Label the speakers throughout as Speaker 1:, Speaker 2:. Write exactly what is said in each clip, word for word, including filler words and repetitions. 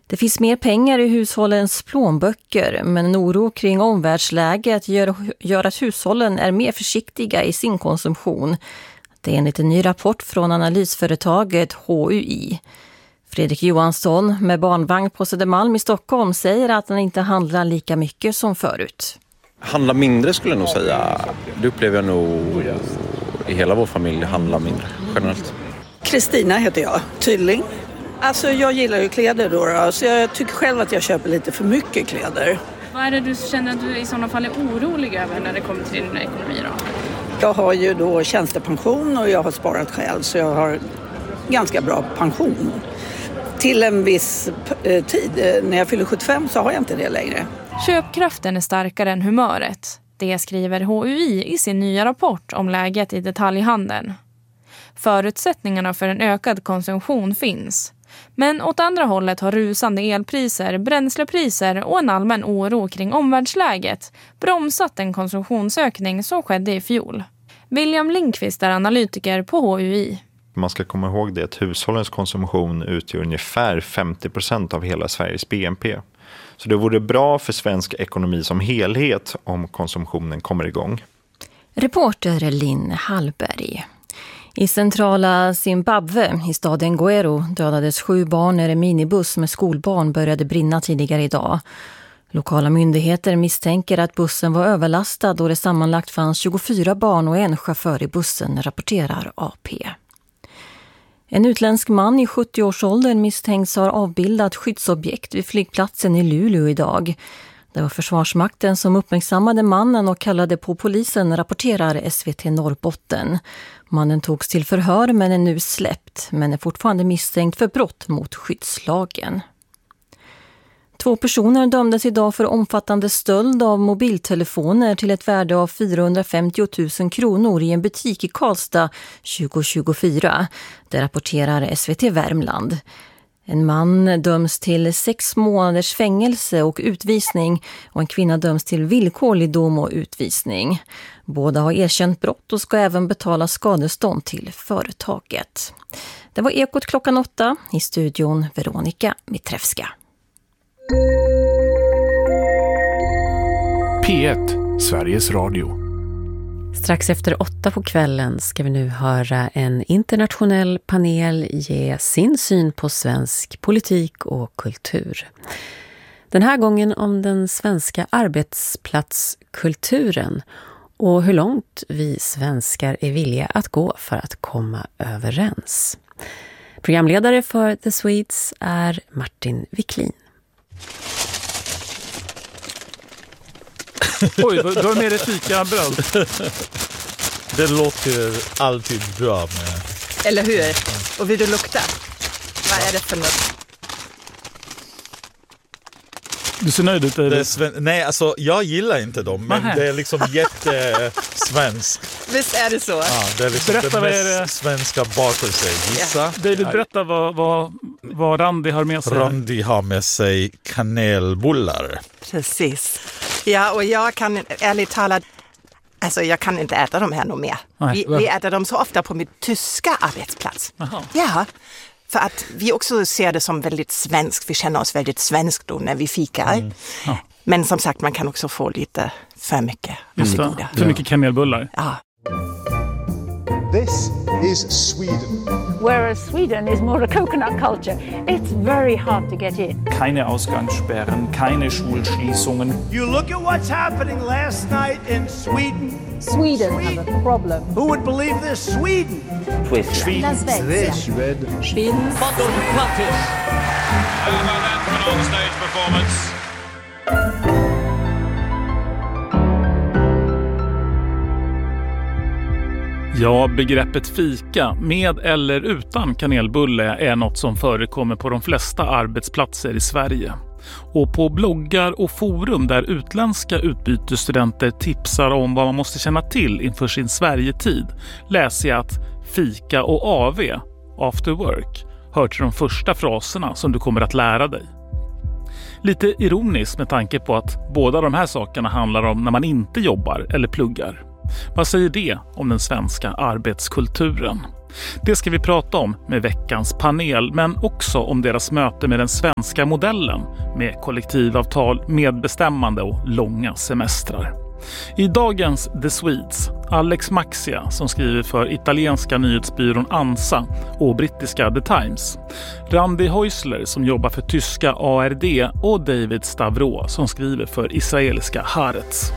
Speaker 1: Det finns mer pengar i hushållens plånböcker, men en oro kring omvärldsläget gör, gör att hushållen är mer försiktiga i sin konsumtion. Det är enligt en ny rapport från analysföretaget H U I. Fredrik Johansson med barnvagn på Södermalm i Stockholm säger att han inte handlar lika mycket som förut.
Speaker 2: Handla mindre skulle jag nog säga. Det upplever jag nog i hela vår familj, handla mindre generellt.
Speaker 3: Kristina heter jag, Tydling. Alltså jag gillar ju kläder då, då, så jag tycker själv att jag köper lite för mycket kläder.
Speaker 4: Vad är det du känner att du i sådana fall är orolig över när det kommer till din ekonomi då?
Speaker 3: Jag har ju då tjänstepension och jag har sparat själv, så jag har ganska bra pension. Till en viss tid, när jag fyller sjuttiofem så har jag inte det längre.
Speaker 4: Köpkraften är starkare än humöret. Det skriver H U I i sin nya rapport om läget i detaljhandeln. Förutsättningarna för en ökad konsumtion finns. Men åt andra hållet har rusande elpriser, bränslepriser och en allmän oro kring omvärldsläget bromsat en konsumtionsökning som skedde i fjol. William Lindqvist är analytiker på H U I.
Speaker 5: Man ska komma ihåg det att hushållens konsumtion utgör ungefär femtio procent av hela Sveriges B N P. Så det vore bra för svensk ekonomi som helhet om konsumtionen kommer igång.
Speaker 1: Reporter Linn Hallberg. I centrala Zimbabwe, i staden Guero, dödades sju barn när en minibuss med skolbarn började brinna tidigare idag. Lokala myndigheter misstänker att bussen var överlastad och det sammanlagt fanns tjugofyra barn och en chaufför i bussen, rapporterar A P. En utländsk man i sjuttio-årsåldern misstänks ha avbildat skyddsobjekt vid flygplatsen i Luleå idag. Det var Försvarsmakten som uppmärksammade mannen och kallade på polisen, rapporterar S V T Norrbotten. Mannen togs till förhör men är nu släppt, men är fortfarande misstänkt för brott mot skyddslagen. Två personer dömdes idag för omfattande stöld av mobiltelefoner till ett värde av fyrahundrafemtio tusen kronor i en butik i Karlstad tjugo tjugofyra. Det rapporterar S V T Värmland. En man döms till sex månaders fängelse och utvisning och en kvinna döms till villkorlig dom och utvisning. Båda har erkänt brott och ska även betala skadestånd till företaget. Det var Ekot klockan åtta, i studion Veronica Mitrevska.
Speaker 6: P ett, Sveriges Radio.
Speaker 7: Strax efter åtta på kvällen ska vi nu höra en internationell panel ge sin syn på svensk politik och kultur. Den här gången om den svenska arbetsplatskulturen och hur långt vi svenskar är villiga att gå för att komma överens. Programledare för The Swedes är Martin Wiklin.
Speaker 8: Oj, du har med dig fikabröd.
Speaker 9: Det låter alltid bra med.
Speaker 10: Eller hur? Och vill du lukta? Vad är det för något?
Speaker 8: Du ser nöjd ut.
Speaker 9: Det sven- Nej, alltså jag gillar inte dem, men
Speaker 8: Nähä.
Speaker 9: det är liksom jättesvensk.
Speaker 10: Visst är det så?
Speaker 9: Ja, det är liksom
Speaker 8: Berätta,
Speaker 9: det
Speaker 8: vad
Speaker 9: mest
Speaker 8: är det?
Speaker 9: svenska bakelse. Gissa.
Speaker 8: David, berätta vad, vad, vad Randi har med sig.
Speaker 9: Randi har med sig kanelbullar.
Speaker 10: Precis. Ja, och jag kan ärligt talat, alltså jag kan inte äta dem här nog mer.
Speaker 8: Nej,
Speaker 10: vi, vi äter dem så ofta på min tyska arbetsplats.
Speaker 8: Aha.
Speaker 10: Ja, för att vi också ser det som väldigt svenskt. Vi känner oss väldigt svenskt då när vi fikar.
Speaker 9: Mm.
Speaker 8: Ja.
Speaker 10: Men som sagt, man kan också få lite för mycket.
Speaker 8: Just det, för mycket kanelbullar.
Speaker 10: Ja.
Speaker 11: This is Sweden.
Speaker 12: Whereas Sweden is more a coconut culture, it's very hard to get in.
Speaker 13: Keine Ausgangssperren, keine Schulschließungen.
Speaker 14: You look at what's happening last night in Sweden.
Speaker 12: Sweden have a problem.
Speaker 14: Who would believe this? Sweden.
Speaker 13: Sweden.
Speaker 12: La Svezia.
Speaker 11: Sweden.
Speaker 12: Sweden.
Speaker 14: Bottom Plattis.
Speaker 15: How about that for an on-stage performance?
Speaker 8: Ja, begreppet fika med eller utan kanelbulle är något som förekommer på de flesta arbetsplatser i Sverige. Och på bloggar och forum där utländska utbytesstudenter tipsar om vad man måste känna till inför sin Sverigetid läser jag att fika och A V, after work, hör till de första fraserna som du kommer att lära dig. Lite ironiskt med tanke på att båda de här sakerna handlar om när man inte jobbar eller pluggar. Vad säger det om den svenska arbetskulturen? Det ska vi prata om med veckans panel, men också om deras möte med den svenska modellen med kollektivavtal, medbestämmande och långa semestrar. I dagens The Swedes, Alex Maxia som skriver för italienska nyhetsbyrån ANSA och brittiska The Times, Randi Häusler som jobbar för tyska A R D och David Stavro som skriver för israeliska Haaretz.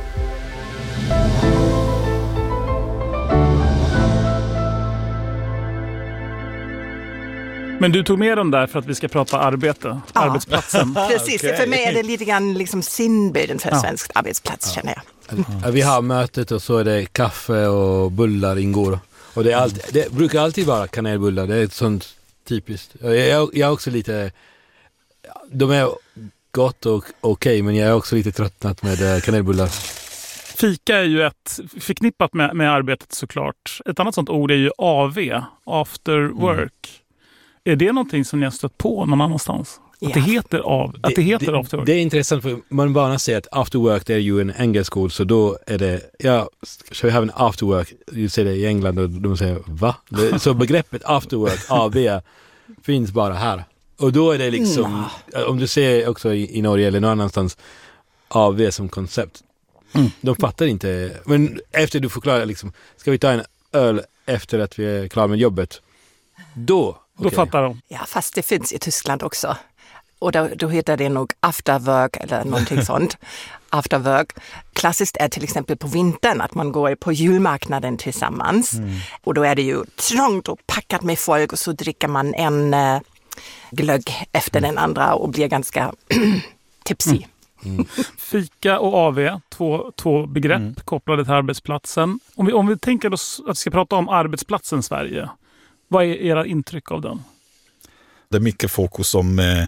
Speaker 8: Men du tog med dem där för att vi ska prata arbete,
Speaker 10: ja.
Speaker 8: arbetsplatsen.
Speaker 10: Precis, okay. För mig är det lite grann liksom sinnbilden för en ja. svensk arbetsplats, ja. känner jag.
Speaker 16: Mm. Vi har mötet och så är det kaffe och bullar ingår. Och det, är alltid, det brukar alltid vara kanelbullar, det är ett sånt typiskt. Jag, jag är också lite, de är gott och okej, okay, men jag är också lite tröttnat med kanelbullar.
Speaker 8: Fika är ju ett förknippat med, med arbetet såklart. Ett annat sånt ord är ju A V, after work. Mm. Är det någonting som ni har stött på någon annanstans? Att det heter, av, att det heter
Speaker 16: det,
Speaker 8: after work?
Speaker 16: Det är intressant för man bara säger att after work det är ju en engelsk ord, så då är det, ja, shall we have an after work? Du säger det i England och de säger, va? Det, så begreppet after work, A V, finns bara här. Och då är det liksom, mm. om du ser också i, i Norge eller någon annanstans, A V som koncept. Mm. De fattar inte, men efter du förklarar liksom, ska vi ta en öl efter att vi är klara med jobbet? Då
Speaker 8: Då okay. fattar de.
Speaker 10: Ja, fast det finns i Tyskland också. Och då, då heter det nog afterwork eller någonting sånt. Afterwork. Klassiskt är till exempel på vintern att man går på julmarknaden tillsammans. Mm. Och då är det ju trångt och packat med folk och så dricker man en äh, glögg efter mm. den andra och blir ganska tipsy. Mm.
Speaker 8: Mm. Fika och A V, två, två begrepp mm. kopplade till arbetsplatsen. Om vi, om vi tänker oss att vi ska prata om arbetsplatsen Sverige. Vad är era intryck av den?
Speaker 9: Det är mycket fokus om eh,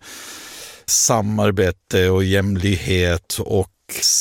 Speaker 9: samarbete och jämlikhet och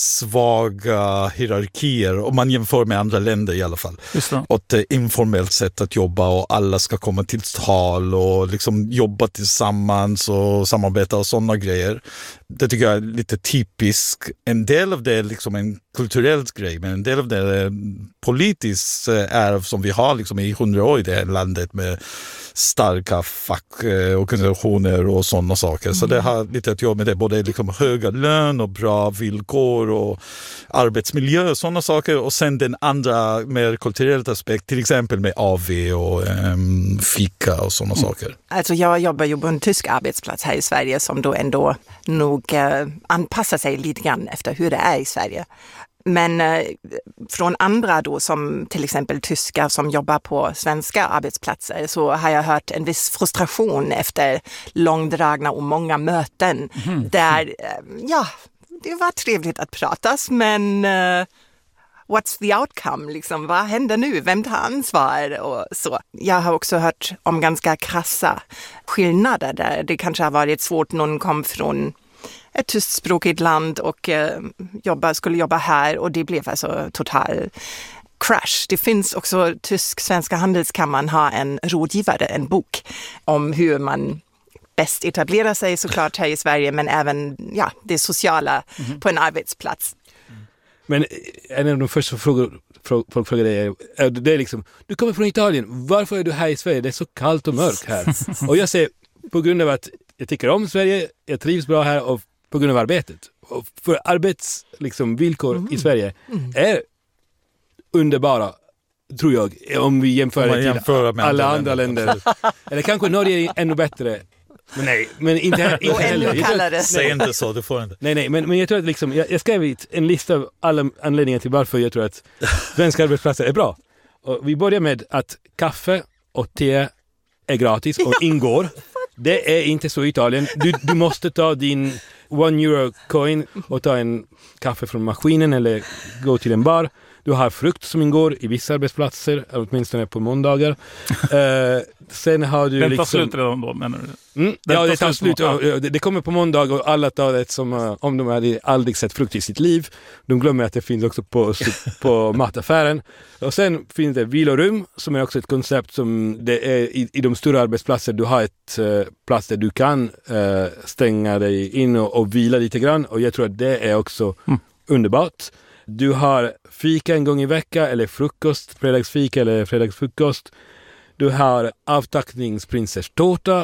Speaker 9: svaga hierarkier, om man jämför med andra länder i alla fall. Och ett informellt sätt att jobba och alla ska komma till tal och liksom jobba tillsammans och samarbeta och sådana grejer. Det tycker jag är lite typiskt. En del av det är liksom en kulturell grej, men en del av det är politiskt ärv som vi har liksom i hundra år i det här landet med starka fackorganisationer och sådana saker. Så det har lite att göra med det, både liksom höga lön och bra villkor och arbetsmiljö och sådana saker. Och sen den andra mer kulturella aspekt, till exempel med A V och um, fika och sådana mm. saker.
Speaker 10: Alltså jag jobbar ju på en tysk arbetsplats här i Sverige som då ändå nog eh, anpassar sig lite grann efter hur det är i Sverige. Men eh, från andra då, som till exempel tyskar som jobbar på svenska arbetsplatser, så har jag hört en viss frustration efter långdragna och många möten mm. där, eh, ja, det var trevligt att pratas, men eh, what's the outcome? Liksom, vad händer nu? Vem tar ansvar? Och så. Jag har också hört om ganska krassa skillnader där det kanske har varit svårt. Någon kom från ett tyskspråkigt land och eh, jobba, skulle jobba här, och det blev alltså total crash. Det finns också tysk-svenska handelskammaren har en rådgivare, en bok om hur man bäst etablerar sig såklart här i Sverige, men även ja, det sociala mm-hmm. på en arbetsplats.
Speaker 16: Men en av de första frågor folk frågar dig är, det är liksom, du kommer från Italien, varför är du här i Sverige? Det är så kallt och mörkt här. Och jag säger, på grund av att jag tycker om Sverige, jag trivs bra här och på grund av arbetet. Och för arbets liksom, villkor mm. i Sverige mm. är underbara, tror jag, om vi jämför det till jämför med alla andra länder. länder. Eller kanske Norge är ännu bättre. Men nej, men inte, inte heller.
Speaker 9: Säg inte så, du får inte.
Speaker 16: Nej, nej, men, men jag tror att liksom, jag, jag skrev en lista av alla anledningar till varför jag tror att svenska arbetsplatser är bra. Och vi börjar med att kaffe och te är gratis och ingår. Det är inte så i Italien. Du, du måste ta din one euro coin och ta en kaffe från maskinen eller gå till en bar. Du har frukt som ingår i vissa arbetsplatser, åtminstone på måndagar. uh, sen har du
Speaker 8: den tar
Speaker 16: liksom...
Speaker 8: slut redan då, menar du?
Speaker 16: Mm, ja, det tar slut. Och, det, det kommer på måndag och alla tar det som uh, om de hade aldrig sett frukt i sitt liv. De glömmer att det finns också på, på mataffären. Och sen finns det vilorum som är också ett koncept som det är i, i de stora arbetsplatser. Du har ett uh, plats där du kan uh, stänga dig in och, och vila lite grann. Och jag tror att det är också mm. underbart. Du har fika en gång i vecka eller frukost, fredagsfika eller fredagsfrukost. Du har avtackningsprinsesstårta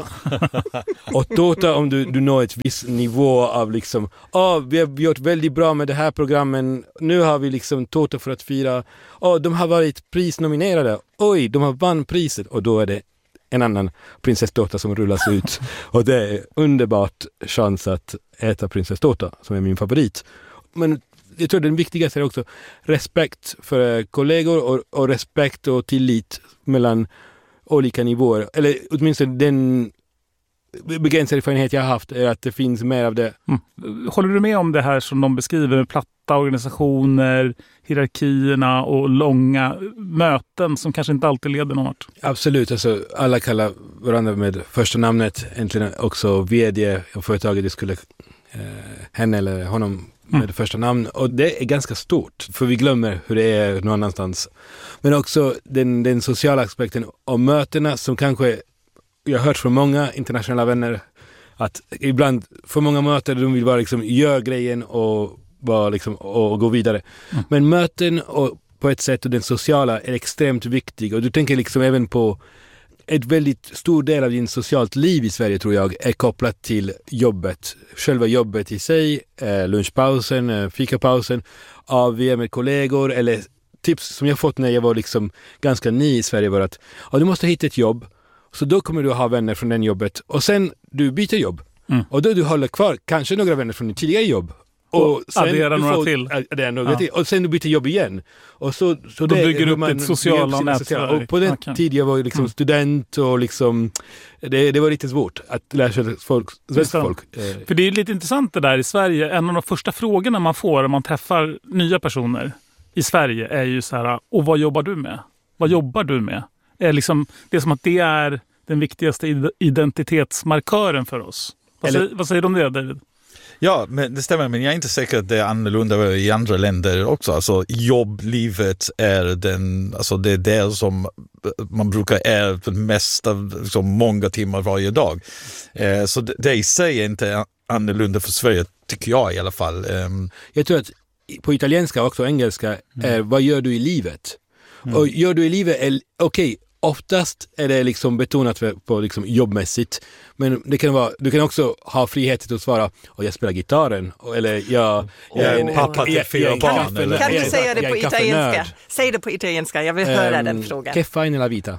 Speaker 16: och tårta om du, du når ett viss nivå av liksom, ja, oh, vi har gjort väldigt bra med det här programmen, nu har vi liksom tårta för att fira, oh, de har varit prisnominerade, oj, de har vann priset, och då är det en annan prinsesstårta som rullas ut och det är underbart chans att äta prinsesstårta som är min favorit. Men jag tror den viktigaste är också respekt för kollegor och, och respekt och tillit mellan olika nivåer. Eller åtminstone den begränsade erfarenhet jag har haft är att det finns mer av det.
Speaker 8: Mm. Håller du med om det här som de beskriver med platta organisationer, hierarkierna och långa möten som kanske inte alltid leder någon vart?
Speaker 16: Absolut, alltså alla kallar varandra med första namnet, äntligen också vd och företaget, det skulle eh, henne eller honom med mm. första namn, och det är ganska stort för vi glömmer hur det är någon annanstans. Men också den, den sociala aspekten av mötena som kanske jag har hört från många internationella vänner att ibland för många möten de vill bara liksom göra grejen och, bara liksom, och gå vidare. Mm. Men möten och på ett sätt och den sociala är extremt viktig, och du tänker liksom även på ett väldigt stor del av din socialt liv i Sverige tror jag är kopplat till jobbet. Själva jobbet i sig, eh, lunchpausen, eh, fikapausen, A V med kollegor, eller tips som jag fått när jag var liksom ganska ny i Sverige var att ja, du måste hitta ett jobb, så då kommer du ha vänner från den jobbet, och sen du byter jobb. Mm. Och då du håller kvar kanske några vänner från ditt tidigare jobb. Och sen
Speaker 8: addera några
Speaker 16: får,
Speaker 8: till.
Speaker 16: Addera några ja. till. Och sen du byter jobb igen. Och så, så
Speaker 8: då
Speaker 16: det,
Speaker 8: bygger du upp
Speaker 16: man,
Speaker 8: ett sociala nätverk.
Speaker 16: Och på den okay. tid jag var liksom mm. student och liksom, det, det var lite svårt att lära sig folk, svenska folk.
Speaker 8: För det är lite intressant det där i Sverige. En av de första frågorna man får när man träffar nya personer i Sverige är ju så här, och vad jobbar du med? Vad jobbar du med? Är liksom, det är som att det är den viktigaste identitetsmarkören för oss. Vad, Eller, säger, vad säger du om det, David?
Speaker 9: Ja, men det stämmer, men jag är inte säker att det är annorlunda i andra länder också. Alltså jobblivet är den, alltså det är det som man brukar är för det mesta, liksom många timmar varje dag. Eh, så det, det i sig är inte annorlunda för Sverige, tycker jag i alla fall. Eh,
Speaker 16: jag tror att på italienska och också engelska är mm. vad gör du i livet? Mm. Och gör du i livet är okej. Okay, oftast är det liksom betonat för, på liksom jobbmässigt, men det kan vara, du kan också ha frihet att svara och jag spelar gitarren eller jag, jag är en
Speaker 9: pappa till fyra barn. Eller?
Speaker 10: Kan du säga det på italienska? Säg det på italienska, jag vill höra um, den frågan.
Speaker 16: Che fai nella vita?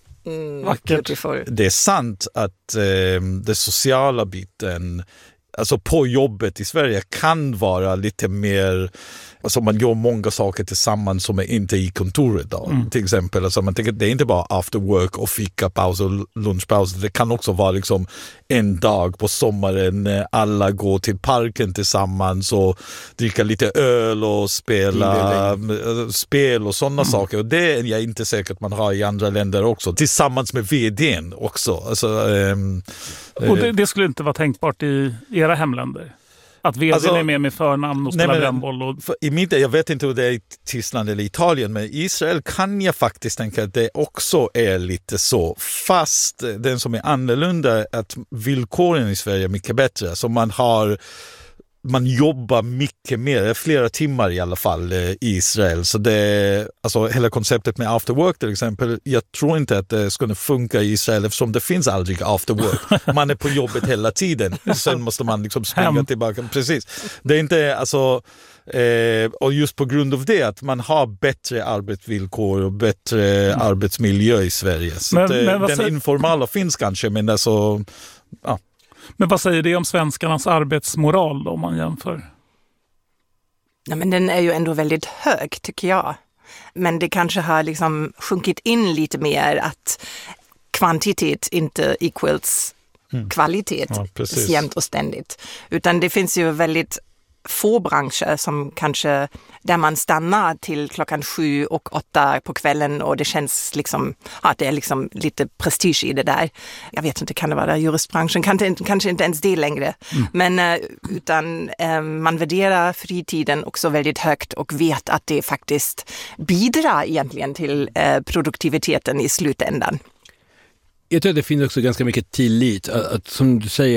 Speaker 10: Mm, vackert.
Speaker 9: Det är sant att eh, det sociala biten, alltså på jobbet i Sverige kan vara lite mer, alltså man gör många saker tillsammans som är inte i kontoret då. Mm. Till exempel, alltså man tänker det är inte bara after work och fika paus och lunchpaus, det kan också vara liksom en dag på sommaren när alla går till parken tillsammans och dricka lite öl och spela spel och sådana mm. saker, och det är jag inte säker att man har i andra länder också, tillsammans med vdn också. Alltså, ähm,
Speaker 8: och det, det skulle inte vara tänkbart i era hemländer? Att vdn alltså, är med med förnamn och spelar brännboll? Och...
Speaker 9: I mitt, jag vet inte hur det är i Tyskland eller Italien, men i Israel kan jag faktiskt tänka att det också är lite så. Fast den som är annorlunda är att villkoren i Sverige är mycket bättre. Så man har... Man jobbar mycket mer, flera timmar i alla fall i Israel. Så det, alltså hela konceptet med after work till exempel, jag tror inte att det skulle funka i Israel eftersom det finns aldrig after work. Man är på jobbet hela tiden. Sen måste man liksom springa tillbaka. Precis. Det är inte, alltså, eh, och just på grund av det att man har bättre arbetsvillkor och bättre mm. arbetsmiljö i Sverige. Så men, det, men den säger... informala finns kanske, men alltså, ja.
Speaker 8: Men vad säger det om svenskarnas arbetsmoral då, om man jämför?
Speaker 10: Ja, men den är ju ändå väldigt hög tycker jag. Men det kanske har liksom sjunkit in lite mer att kvantitet inte equals mm. kvalitet ja, jämt och ständigt. Utan det finns ju väldigt få branscher som kanske där man stannar till klockan sju och åtta på kvällen och det känns liksom att det är liksom lite prestige i det där. Jag vet inte, kan det vara juristbranschen? Kanske, kanske inte ens det längre. Mm. Men utan eh, man värderar fritiden också väldigt högt och vet att det faktiskt bidrar egentligen till eh, produktiviteten i slutändan.
Speaker 16: Jag tror att det finns också ganska mycket tillit att, att som du säger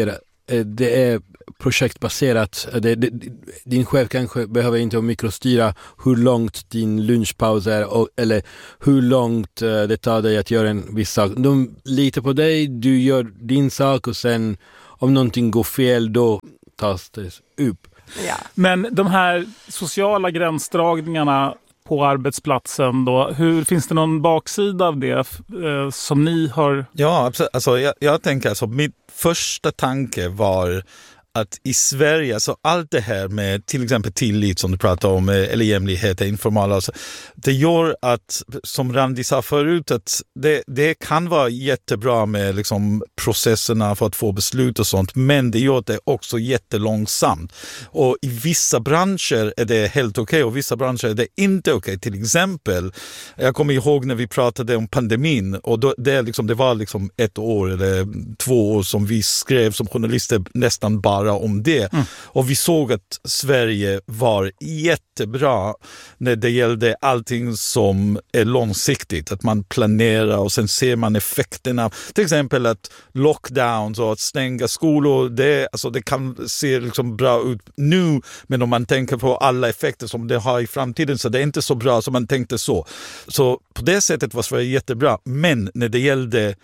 Speaker 16: det är projektbaserat. Det, det, din chef kanske behöver inte mikrostyra hur långt din lunchpaus är och, eller hur långt det tar dig att göra en viss sak. De litar på dig, du gör din sak och sen om någonting går fel då tas det upp.
Speaker 10: Ja.
Speaker 8: Men de här sociala gränsdragningarna på arbetsplatsen då, hur finns det någon baksida av det eh, som ni har?
Speaker 9: Ja, alltså jag, jag tänker alltså mitt första tanke var att i Sverige, så allt det här med till exempel tillit som du pratar om, eller jämlikhet, informala, alltså, det gör att, som Randi sa förut, att det, det kan vara jättebra med liksom processerna för att få beslut och sånt, men det gör det också jättelångsamt. Och i vissa branscher är det helt okej okay, och vissa branscher är det inte okej. Okay. Till exempel, jag kommer ihåg när vi pratade om pandemin och då, det, liksom, det var liksom ett år eller två år som vi skrev som journalister nästan bara om det. Mm. Och vi såg att Sverige var jättebra när det gällde allting som är långsiktigt. Att man planerar och sen ser man effekterna. Till exempel att lockdowns och att stänga skolor, det, alltså det kan se liksom bra ut nu, men om man tänker på alla effekter som det har i framtiden så det är inte så bra som man tänkte så. Så på det sättet var Sverige jättebra. Men när det gällde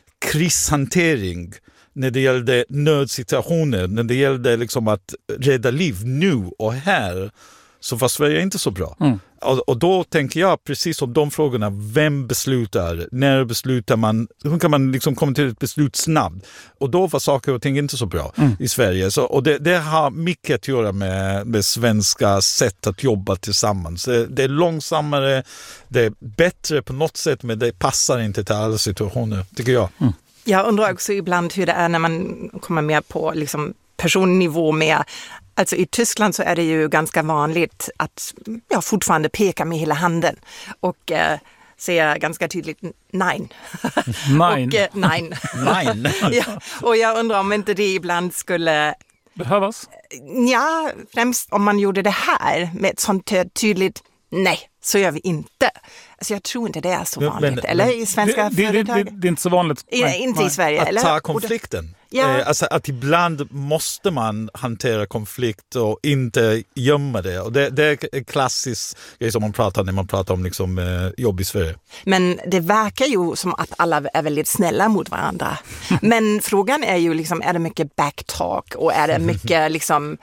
Speaker 9: krishantering, när det gällde nödsituationer, när det gällde liksom att rädda liv nu och här, så var Sverige inte så bra. Mm. Och, och då tänker jag precis om de frågorna, vem beslutar, när beslutar man, hur kan man liksom komma till ett beslut snabbt? Och då var saker och ting inte så bra mm. i Sverige. Så, och det, det har mycket att göra med, med svenska sätt att jobba tillsammans. Det, det är långsammare, det är bättre på något sätt, men det passar inte till alla situationer, tycker jag. Mm.
Speaker 10: Jag undrar också ibland hur det är när man kommer mer på liksom personnivå med. Alltså i Tyskland så är det ju ganska vanligt att ja, fortfarande peka med hela handen och eh, säga ganska tydligt nej.
Speaker 8: Nej.
Speaker 10: och, eh, nej.
Speaker 9: nej.
Speaker 10: ja, och jag undrar om inte det ibland skulle
Speaker 8: behövas.
Speaker 10: Ja, främst om man gjorde det här med ett sånt tydligt nej, så gör vi inte. Alltså jag tror inte det är så vanligt. Men, eller i svenska
Speaker 8: det,
Speaker 10: företag?
Speaker 8: Det, det, det är inte så vanligt.
Speaker 10: I, nej, inte nej. I Sverige.
Speaker 9: Att
Speaker 10: eller?
Speaker 9: ta konflikten.
Speaker 10: Ja.
Speaker 9: Eh, alltså att ibland måste man hantera konflikt och inte gömma det. Och det, det är en klassisk grej som man pratar när man pratar om liksom, eh, jobb i Sverige.
Speaker 10: Men det verkar ju som att alla är väldigt snälla mot varandra. Men frågan är ju liksom, är det mycket backtalk och är det mycket liksom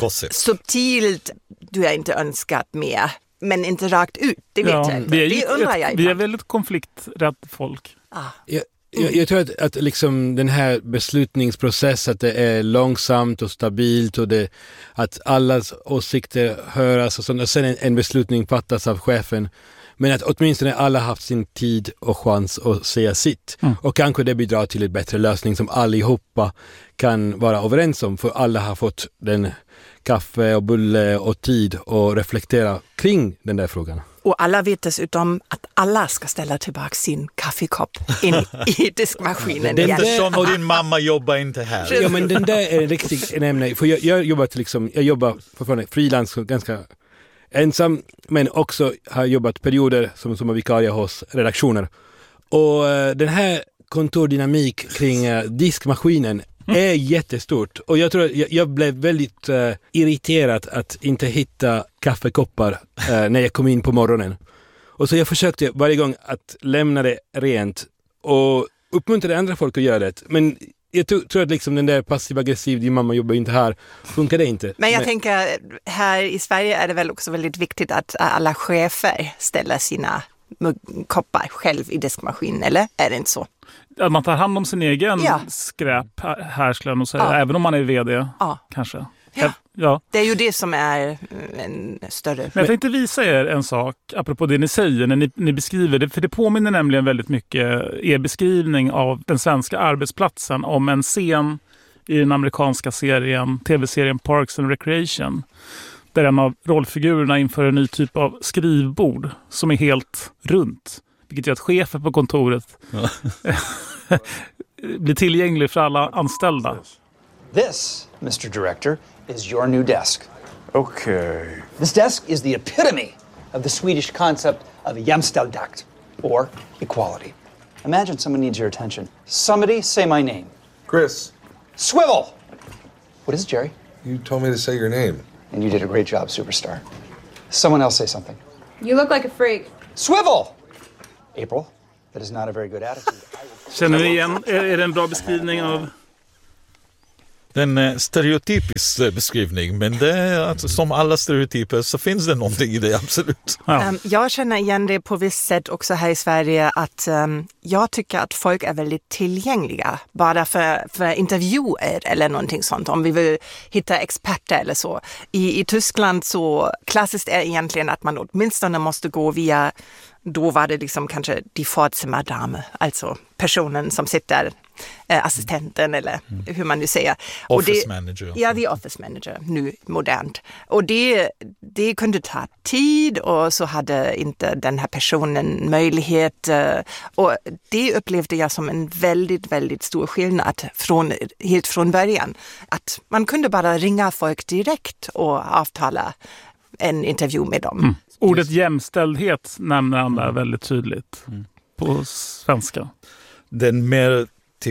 Speaker 10: subtilt du är inte önskat med, men inte rakt ut, det vet ja, jag inte. Det undrar jag
Speaker 8: Vi är väldigt konflikträdd folk.
Speaker 10: Ah.
Speaker 16: Jag, jag, jag tror att, att liksom den här beslutningsprocessen, att det är långsamt och stabilt och det, att allas åsikter höras och, sånt, och sen en, en beslutning fattas av chefen. Men att åtminstone alla haft sin tid och chans att säga sitt. Mm. Och kanske det bidrar till en bättre lösning som allihopa kan vara överens om. För alla har fått den kaffe och bulle och tid och reflektera kring den där frågan.
Speaker 10: Och alla vet dessutom att alla ska ställa tillbaka sin kaffekopp in i diskmaskinen.
Speaker 9: Det är inte som och din mamma jobbar inte här.
Speaker 16: Ja, men den där är en riktig ämne. För jag, jag jobbar till liksom, jag jobbar fortfarande frilans ganska ensam, men också har jobbat perioder som, som vikarie hos redaktioner. Och uh, den här kontordynamik kring uh, diskmaskinen är jättestort. Och jag tror att jag, jag blev väldigt uh, irriterad att inte hitta kaffekoppar uh, när jag kom in på morgonen. Och så jag försökte varje gång att lämna det rent och uppmuntrade andra folk att göra det. Men jag tror, tror att liksom den där passiv-aggressiv, din mamma jobbar inte här, funkar det inte.
Speaker 10: Men jag Men... tänker, här i Sverige är det väl också väldigt viktigt att alla chefer ställer sina koppar själv i diskmaskinen, eller är det inte så?
Speaker 8: Att man tar hand om sin egen ja. skräp här skulle jag nog säga, ja. även om man är vd ja. kanske.
Speaker 10: Ja. ja, det är ju det som är en större...
Speaker 8: Men jag tänkte visa er en sak, apropå det ni säger, när ni, ni beskriver det, för det påminner nämligen väldigt mycket er beskrivning av den svenska arbetsplatsen om en scen i den amerikanska serien, tv-serien Parks and Recreation, där en av rollfigurerna inför en ny typ av skrivbord som är helt runt, vilket gör att chefen på kontoret ja. blir tillgänglig för alla anställda.
Speaker 17: This, mister Director, is your new desk.
Speaker 11: Okay.
Speaker 17: This desk is the epitome of the Swedish concept of jämställdhet, or equality. Imagine someone needs your attention. Somebody say my name.
Speaker 11: Chris.
Speaker 17: Swivel! What is it, Jerry?
Speaker 18: You told me to say your name.
Speaker 17: And you did a great job, superstar. Someone else say something.
Speaker 19: You look like a freak.
Speaker 17: Swivel! April, that is not a very good attitude.
Speaker 8: Känner ni igen? Är, är det en bra beskrivning av...
Speaker 9: En eh, stereotypisk eh, beskrivning, men det är, alltså, som alla stereotyper så finns det någonting i det, absolut.
Speaker 10: Ja. Um, jag känner igen det på visst sätt också här i Sverige att um, jag tycker att folk är väldigt tillgängliga bara för, för intervjuer eller någonting sånt, om vi vill hitta experter eller så. I, i Tyskland så klassiskt är egentligen att man åtminstone måste gå via, då var det liksom kanske die Vorzimmerdame, alltså personen som sitter, eh, assistenten eller mm. hur man nu säger.
Speaker 9: Office
Speaker 10: och det,
Speaker 9: manager.
Speaker 10: Ja, det är office manager, nu modernt. Och det, det kunde ta tid och så hade inte den här personen möjlighet. Eh, och det upplevde jag som en väldigt, väldigt stor skillnad från, helt från början. Att man kunde bara ringa folk direkt och avtala en intervju med dem.
Speaker 8: Mm. Ordet jämställdhet nämner han där väldigt tydligt mm. på svenska.
Speaker 9: Den mer typ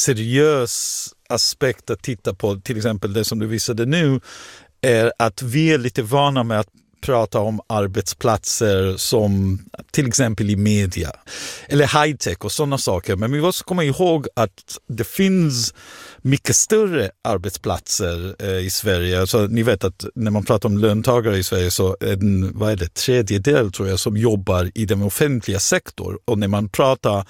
Speaker 9: seriös aspekt att titta på, till exempel det som du visade nu, är att vi är lite vana med att prata om arbetsplatser som till exempel i media eller high-tech och sådana saker. Men vi måste komma ihåg att det finns mycket större arbetsplatser eh, i Sverige. Så ni vet att när man pratar om löntagare i Sverige så är en, vad är det, tredjedel tror jag som jobbar i den offentliga sektorn. Och när man pratar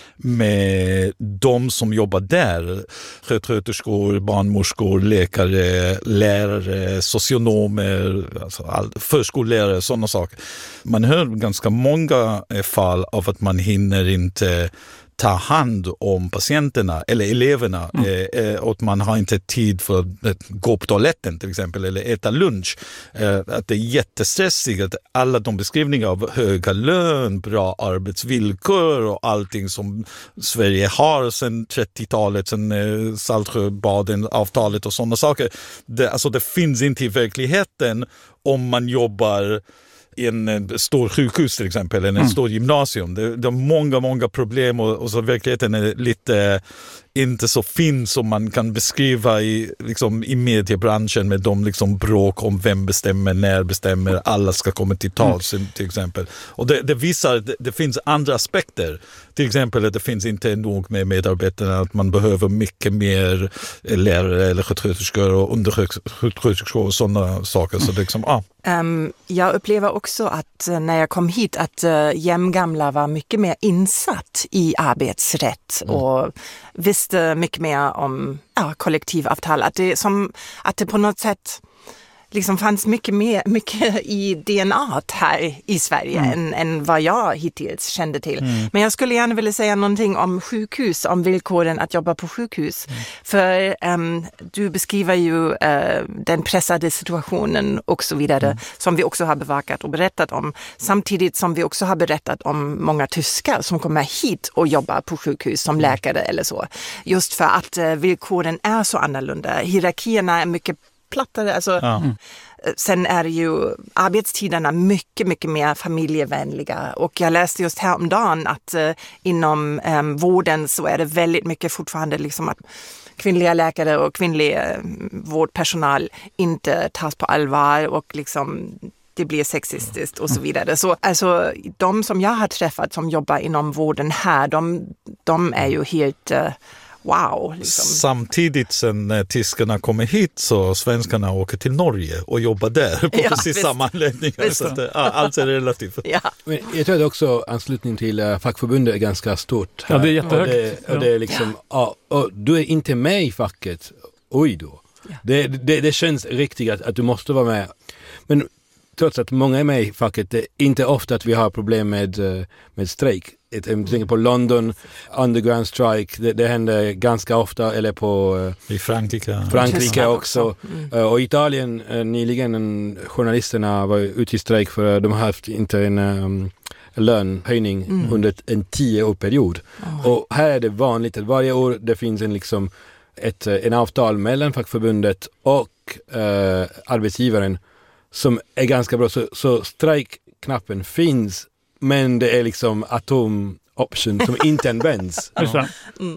Speaker 9: med de som jobbar där, sköterskor, barnmorskor, läkare, lärare, socionomer, alltså all, förskollärare, sådana saker. Man hör ganska många fall av att man hinner inte ta hand om patienterna eller eleverna mm. eh, och att man har inte tid för att gå på toaletten till exempel eller äta lunch. Eh, att det är jättestressigt att alla de beskrivningar av höga lön, bra arbetsvillkor och allting som Sverige har sedan trettiotalet, sedan eh, Saltsjöbaden-avtalet och sådana saker. Det, alltså det finns inte i verkligheten om man jobbar i en stor sjukhus till exempel, eller en mm. stor gymnasium. Det, det är många, många problem och, och så verkligheten är lite inte så fin som man kan beskriva i, liksom, i mediebranschen med de liksom bråk om vem bestämmer, när bestämmer, alla ska komma till tals mm. till exempel. Och det, det visar att det, det finns andra aspekter. Till exempel att det finns inte nog med medarbetarna, att man behöver mycket mer lärare eller sköterskor och undersköterskor och sådana saker. Så det liksom, ah.
Speaker 10: um, jag upplever också att när jag kom hit att uh, jämngamla var mycket mer insatt i arbetsrätt mm. och visste mycket mer om ja, kollektivavtal. Att det, som, att det på något sätt liksom fanns mycket mer mycket i D N A här i Sverige mm. än, än vad jag hittills kände till. Mm. Men jag skulle gärna vilja säga någonting om sjukhus, om villkoren att jobba på sjukhus. Mm. För um, du beskriver ju uh, den pressade situationen och så vidare mm. som vi också har bevakat och berättat om. Samtidigt som vi också har berättat om många tyskar som kommer hit och jobbar på sjukhus som läkare eller så. Just för att uh, villkoren är så annorlunda. Hierarkierna är mycket plattare. Alltså, ja. mm. Sen är ju arbetstiderna mycket, mycket mer familjevänliga. Och jag läste just häromdagen att uh, inom um, vården så är det väldigt mycket fortfarande liksom att kvinnliga läkare och kvinnlig uh, vårdpersonal inte tas på allvar och liksom det blir sexistiskt och så vidare. Så alltså de som jag har träffat som jobbar inom vården här, de, de är ju helt... Uh, Wow, liksom.
Speaker 9: Samtidigt sen när tyskarna kommer hit så svenskarna åker till Norge och jobbar där på ja, precis visst. samma anläggningar. Så att, ja, allt är relativt.
Speaker 10: Ja.
Speaker 16: Men jag tror att också anslutning till uh, fackförbundet är ganska stort. Här.
Speaker 8: Ja, det är jättehögt.
Speaker 16: Och det, och det är liksom, ja. Ja, och du är inte med i facket. Oj då. Ja. Det, det, det känns riktigt att, att du måste vara med. Men trots att många är med i facket, det är inte ofta att vi har problem med, med strejk. Jag tänker på London, underground strike, det, det händer ganska ofta, eller på
Speaker 9: i Frankrike,
Speaker 16: Frankrike också. Mm. Och i Italien nyligen, journalisterna var ute i strejk för de har haft inte en um, lönhöjning mm. under en tioårsperiod. Oh. Och här är det vanligt att varje år det finns en, liksom, ett, en avtal mellan fackförbundet och uh, arbetsgivaren som är ganska bra. Så, så strejkknappen finns, men det är liksom atom option som inte används.
Speaker 8: Ja. Mm. Mm.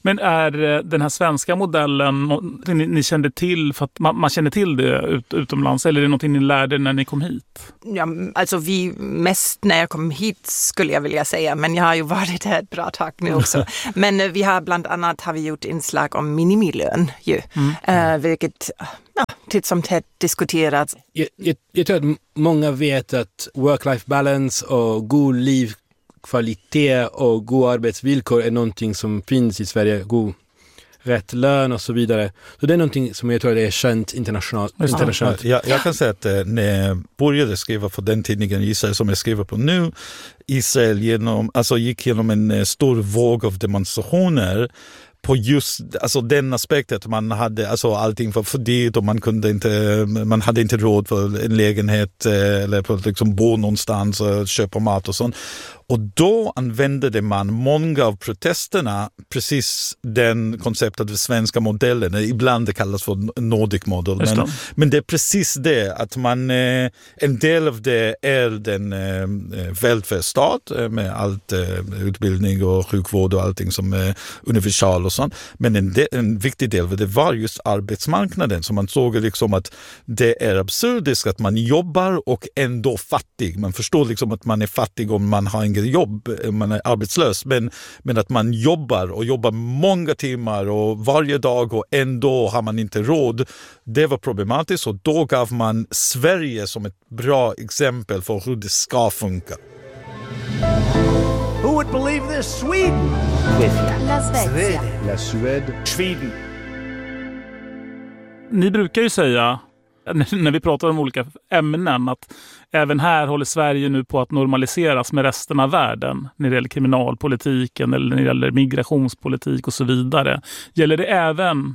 Speaker 8: Men är den här svenska modellen någonting ni, ni kände till för att man, man kände till det ut, utomlands, eller är det någonting ni lärde när ni kom hit?
Speaker 10: Ja, alltså vi mest när jag kom hit skulle jag vilja säga, men jag har ju varit här ett bra tag nu också. Men vi har bland annat har vi gjort inslag om minimilön ju, mm. uh, vilket ja, titt som tätt diskuterats.
Speaker 16: Jag, jag, jag tror att många vet att work-life balance och god livskvalitet och god arbetsvillkor är någonting som finns i Sverige, god rätt lön och så vidare. Så det är någonting som jag tror är känt internationellt. internationellt.
Speaker 9: Jag, jag kan säga att när jag började skriva för den tidningen Israel som jag skriver på nu, Israel genom, alltså gick genom en stor våg av demonstrationer på just alltså den aspekten att man hade alltså allting var för dyrt och man kunde inte man hade inte råd för en lägenhet eller på liksom bo någonstans och köpa mat och sånt. Och då använde man många av protesterna precis den konceptet av svenska modellen. Ibland det kallas för Nordic model. Men, men det är precis det att man en del av det är den välfärdsstat med allt utbildning och sjukvård och allting som är universal och sånt. Men en, de, en viktig del av det var just arbetsmarknaden. Så man såg liksom att det är absurdiskt att man jobbar och ändå fattig. Man förstår liksom att man är fattig om man har en jobb, man är arbetslös, men, men att man jobbar och jobbar många timmar och varje dag och ändå har man inte råd. Det var problematiskt och då gav man Sverige som ett bra exempel för hur det ska funka.
Speaker 14: Who would believe this? Sweden!
Speaker 12: La Svezia.
Speaker 11: La Suède.
Speaker 13: Sweden.
Speaker 8: Ni brukar ju säga när vi pratar om olika ämnen att även här håller Sverige nu på att normaliseras med resten av världen när det gäller kriminalpolitiken eller när det gäller migrationspolitik och så vidare. Gäller det även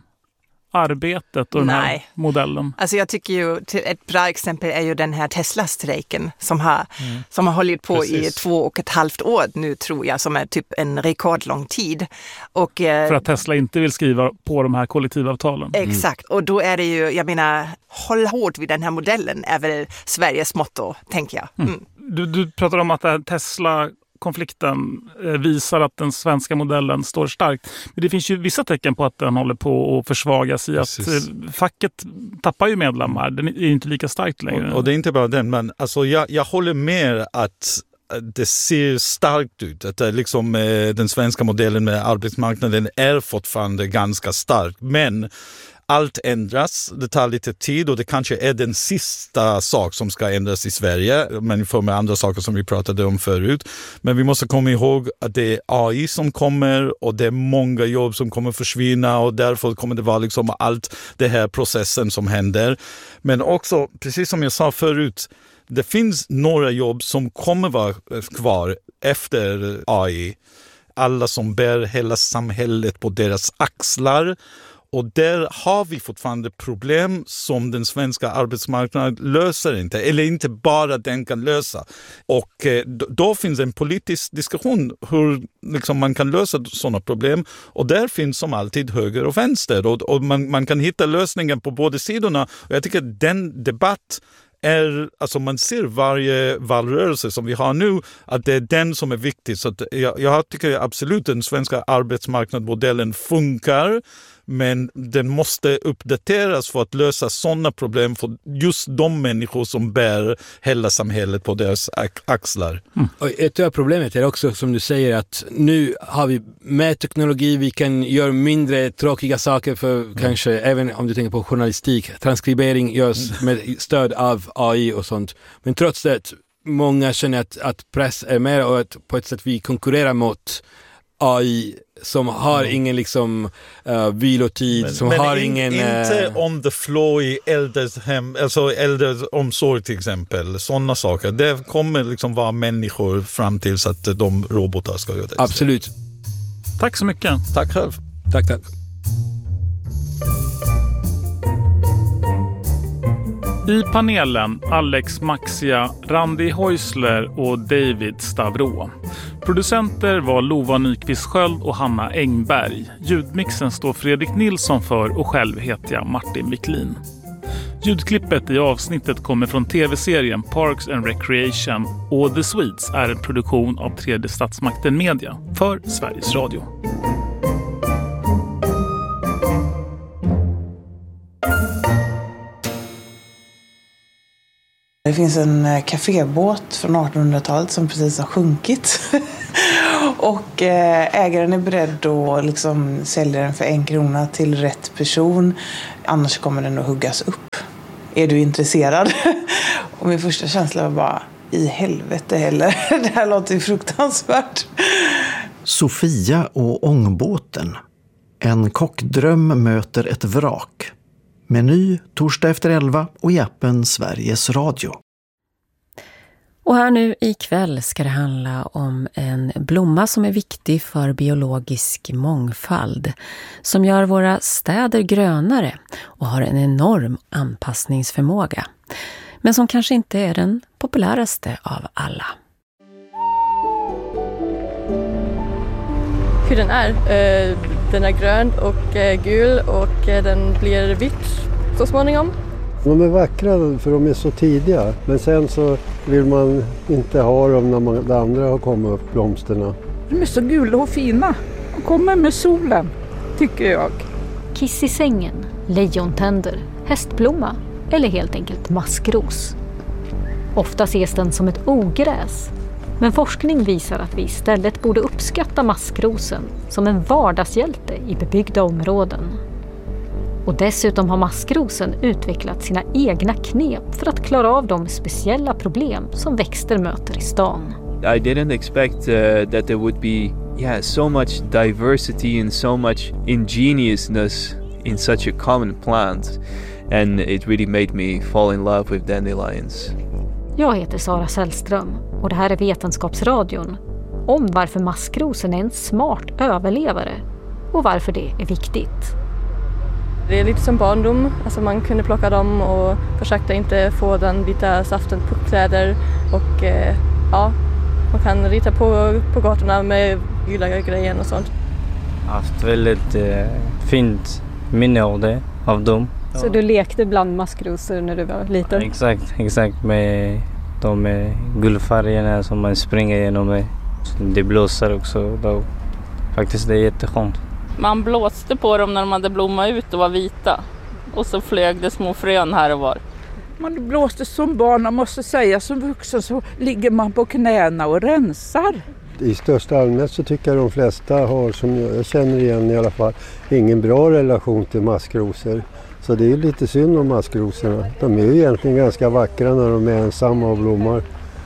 Speaker 8: arbetet och den här
Speaker 10: Nej.
Speaker 8: modellen?
Speaker 10: Alltså jag tycker ju ett bra exempel är ju den här Tesla-strejken som har, mm. som har hållit på Precis. i två och ett halvt år nu tror jag, som är typ en rekordlång tid. Och,
Speaker 8: För att Tesla inte vill skriva på de här kollektivavtalen.
Speaker 10: Exakt, mm. och då är det ju, jag menar, håll hårt vid den här modellen är väl Sveriges motto, tänker jag. Mm.
Speaker 8: Mm. Du, du pratar om att Tesla konflikten visar att den svenska modellen står starkt. Men det finns ju vissa tecken på att den håller på att försvagas i Precis. att facket tappar ju medlemmar. Den är inte lika starkt längre.
Speaker 9: Och, och det är inte bara den, men alltså jag, jag håller med att det ser starkt ut. Att det liksom, eh, den svenska modellen med arbetsmarknaden är fortfarande ganska stark. Men allt ändras, det tar lite tid och det kanske är den sista sak som ska ändras i Sverige, men för med andra saker som vi pratade om förut. Men vi måste komma ihåg att det är A I som kommer och det är många jobb som kommer försvinna och därför kommer det vara liksom allt det här processen som händer. Men också, precis som jag sa förut, det finns några jobb som kommer vara kvar efter A I. Alla som bär hela samhället på deras axlar. Och där har vi fortfarande problem som den svenska arbetsmarknaden löser inte. Eller inte bara den kan lösa. Och eh, då finns en politisk diskussion hur liksom, man kan lösa sådana problem. Och där finns som alltid höger och vänster. Och, och man, man kan hitta lösningen på båda sidorna. Och jag tycker att den debatt är, alltså man ser varje valrörelse som vi har nu att det är den som är viktig. Så att jag, jag tycker absolut att den svenska arbetsmarknadsmodellen funkar. Men den måste uppdateras för att lösa sådana problem för just de människor som bär hela samhället på deras axlar.
Speaker 16: Mm. Och ett av problemet är också, som du säger, att nu har vi med teknologi, vi kan göra mindre tråkiga saker för mm. kanske, även om du tänker på journalistik, transkribering görs med stöd av A I och sånt. Men trots det, många känner att, att press är mer och att på ett sätt vi konkurrerar mot A I som har mm. ingen liksom uh, vilotid, men, som
Speaker 9: men
Speaker 16: har
Speaker 9: in,
Speaker 16: ingen...
Speaker 9: Inte
Speaker 16: uh,
Speaker 9: on the floor i äldreshem, alltså äldreomsorg till exempel, sådana saker. Det kommer liksom vara människor fram tills att de robotar ska göra det.
Speaker 16: Absolut.
Speaker 8: Tack så mycket.
Speaker 9: Tack själv.
Speaker 16: Tack, tack.
Speaker 8: I panelen Alex Maxia, Randi Häusler och David Stavro. Producenter var Lova Nyqvist Sköld och Hanna Engberg. Ljudmixen står Fredrik Nilsson för och själv heter jag Martin Wiklin. Ljudklippet i avsnittet kommer från tv-serien Parks and Recreation och The Swedes är en produktion av Tredje Statsmakten Media för Sveriges Radio.
Speaker 19: Det finns en kafébåt från artonhundratalet som precis har sjunkit. Och ägaren är beredd att liksom sälja den för en krona till rätt person. Annars kommer den att huggas upp. Är du intresserad? Och min första känsla var bara, i helvete heller. Det här låter fruktansvärt.
Speaker 20: Sofia och ångbåten. En kockdröm möter ett vrak. Meny torsdag efter elva och i appen Sveriges Radio.
Speaker 7: Och här nu ikväll ska det handla om en blomma som är viktig för biologisk mångfald. Som gör våra städer grönare och har en enorm anpassningsförmåga. Men som kanske inte är den populäraste av alla.
Speaker 21: Hur den är. Den är grön och gul och den blir vitt så småningom.
Speaker 22: De är vackra för de är så tidiga, men sen så vill man inte ha dem när man, de andra har kommit upp, blomsterna.
Speaker 23: De är så gula och fina. De kommer med solen, tycker jag.
Speaker 24: Kiss i sängen, lejontänder, hästblomma eller helt enkelt maskros. Ofta ses den som ett ogräs, men forskning visar att vi istället borde uppskatta maskrosen som en vardagshjälte i bebyggda områden. Och dessutom har maskrosen utvecklat sina egna knep för att klara av de speciella problem som växter möter i stan.
Speaker 25: I didn't expect uh, that there would be yeah, so much diversity and so much ingeniousness in such a common plant. And it really made me fall in love with dandelions.
Speaker 24: Jag heter Sara Sällström och det här är Vetenskapsradion om varför maskrosen är en smart överlevare och varför det är viktigt.
Speaker 21: Det är lite som barndom, alltså man kunde plocka dem och försökte inte få den vita saften på kläder och eh, ja, man kan rita på, på gatorna med gula grejer och sånt.
Speaker 26: Jag har haft väldigt eh, fint minne av det, av dem.
Speaker 24: Så du lekte bland maskrosor när du var liten?
Speaker 26: Ja, exakt, exakt med de guldfärgerna som man springer igenom med. Det blåser också då. Faktiskt det är jätteskönt.
Speaker 27: Man blåste på dem när de hade blommat ut och var vita. Och så flög det små frön här och var.
Speaker 23: Man blåste som barn, man måste säga som vuxen så ligger man på knäna och rensar.
Speaker 22: I största allmänhet så tycker jag de flesta har, som jag känner igen i alla fall, ingen bra relation till maskrosor. Så det är lite synd om maskrosorna. De är ju egentligen ganska vackra när de är ensamma och blommar.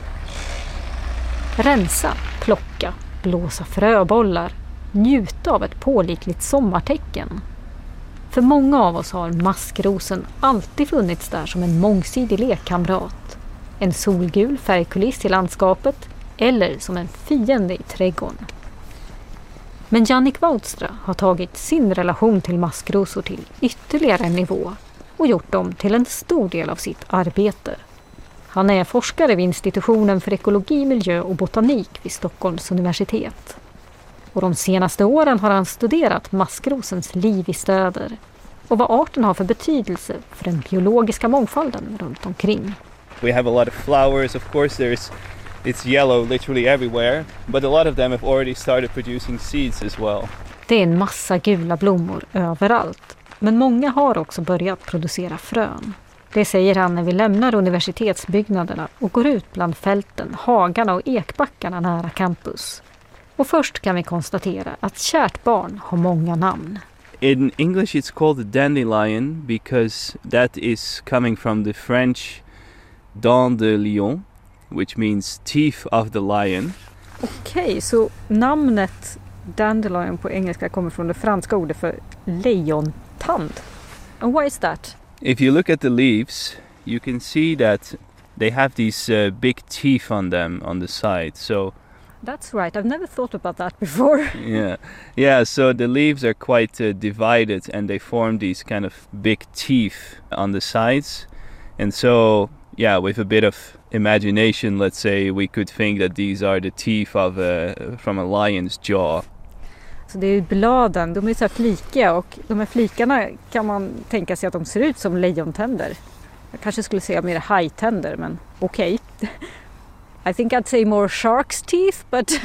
Speaker 24: Rensa, plocka, blåsa fröbollar, njuta av ett pålitligt sommartecken. För många av oss har maskrosen alltid funnits där som en mångsidig lekkamrat. En solgul färgkuliss i landskapet eller som en fiende i trädgården. Men Jannik Woudstra har tagit sin relation till maskrosor till ytterligare en nivå och gjort dem till en stor del av sitt arbete. Han är forskare vid institutionen för ekologi, miljö och botanik vid Stockholms universitet. Och de senaste åren har han studerat maskrosens liv i städer och vad arten har för betydelse för den biologiska mångfalden runt omkring.
Speaker 25: We have a lot of flowers, of course there's it's yellow literally everywhere, but a lot of them have already started producing seeds as well.
Speaker 24: Det är en massa gula blommor överallt, men många har också börjat producera frön. Det säger han när vi lämnar universitetsbyggnaderna och går ut bland fälten, hagarna och ekbackarna nära campus. Och först kan vi konstatera att kärt barn har många namn.
Speaker 25: In English it's called a dandelion because that is coming from the French dent de lion, which means teeth of the lion.
Speaker 24: Okej, okay, så namnet dandelion på engelska kommer från det franska ordet för lejontand. And why is that?
Speaker 25: If you look at the leaves, you can see that they have these uh, big teeth on them on the side. So
Speaker 24: that's right. I've never thought about that before.
Speaker 25: yeah. Yeah, so the leaves are quite uh, divided and they form these kind of big teeth on the sides. And so, yeah, with a bit of imagination, let's say, we could think that these are the teeth of a, from a lion's jaw.
Speaker 24: Så det är bladen, de är så här flikiga och de här flikarna kan man tänka sig att de ser ut som lejontänder. Jag kanske skulle säga mer hajtänder, men okej. Okay. I think I'd say more shark's teeth, but...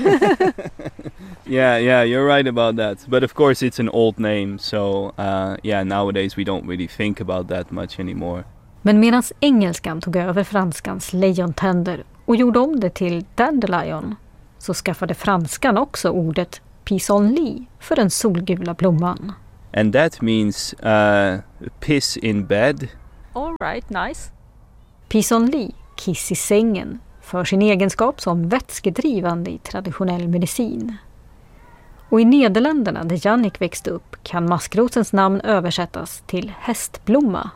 Speaker 25: yeah, yeah, you're right about that. But of course it's an old name, so uh, yeah, nowadays we don't really think about that much anymore.
Speaker 24: Men medan engelskan tog över franskans lejontänder och gjorde om det till dandelion, så skaffade franskan också ordet pissenlit för den solgula blomman.
Speaker 25: And that means uh, piss in bed.
Speaker 24: All right, nice. Pissenlit, kiss i sängen, för sin egenskap som vätskedrivande i traditionell medicin. Och i Nederländerna, där Jannik växte upp, kan maskrosens namn översättas till hästblomma.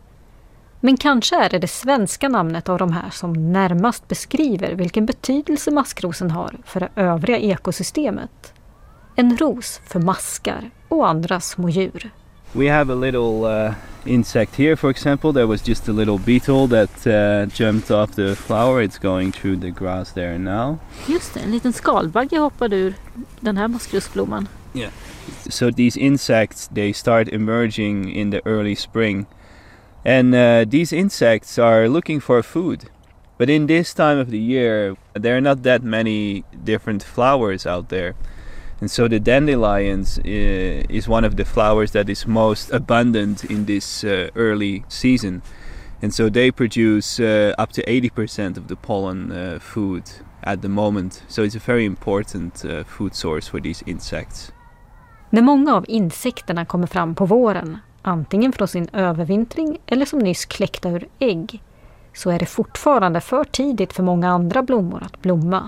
Speaker 24: Men kanske är det det svenska namnet av de här som närmast beskriver vilken betydelse maskrosen har för det övriga ekosystemet. En ros för maskar och andra små djur.
Speaker 25: We have a little uh, insect here, for example. There was just a little beetle that uh, jumped off the flower. It's going through the grass there now.
Speaker 24: Just det, en liten skalbagge hoppade ur den här maskrosblomman.
Speaker 25: Yeah. So these insects, they start emerging in the early spring. And uh, these insects are looking for food. But in this time of the year, there are not that many different flowers out there. And so the dandelions uh, is one of the flowers that is most abundant in this uh, early season. And so they produce uh, up to eighty percent of the pollen uh, food at the moment. So it's a very important uh, food source for these insects.
Speaker 24: När många av insekterna kommer fram på våren, antingen från sin övervintring eller som nyss kläckta ur ägg, så är det fortfarande för tidigt för många andra blommor att blomma.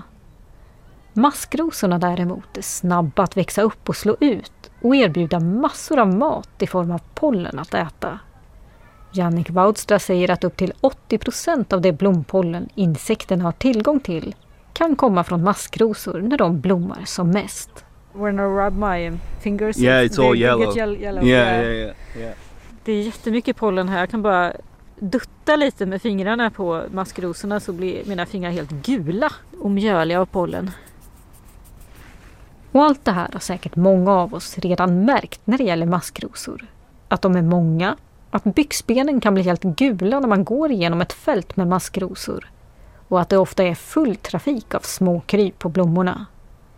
Speaker 24: Maskrosorna däremot är snabba att växa upp och slå ut och erbjuda massor av mat i form av pollen att äta. Jannik Woudstra säger att upp till åttio procent av det blompollen insekterna har tillgång till kan komma från maskrosor när de blommar som mest.
Speaker 1: When I rub my fingers,
Speaker 25: yeah, it's all yellow.
Speaker 1: yellow.
Speaker 25: Yeah, yeah, yeah, yeah.
Speaker 1: Det är jättemycket pollen här. Jag kan bara dutta lite med fingrarna på maskrosorna så blir mina fingrar helt gula och mjöliga av pollen.
Speaker 24: Och allt det här har säkert många av oss redan märkt när det gäller maskrosor. Att de är många, att byxbenen kan bli helt gula när man går igenom ett fält med maskrosor. Och att det ofta är full trafik av små kryp på blommorna.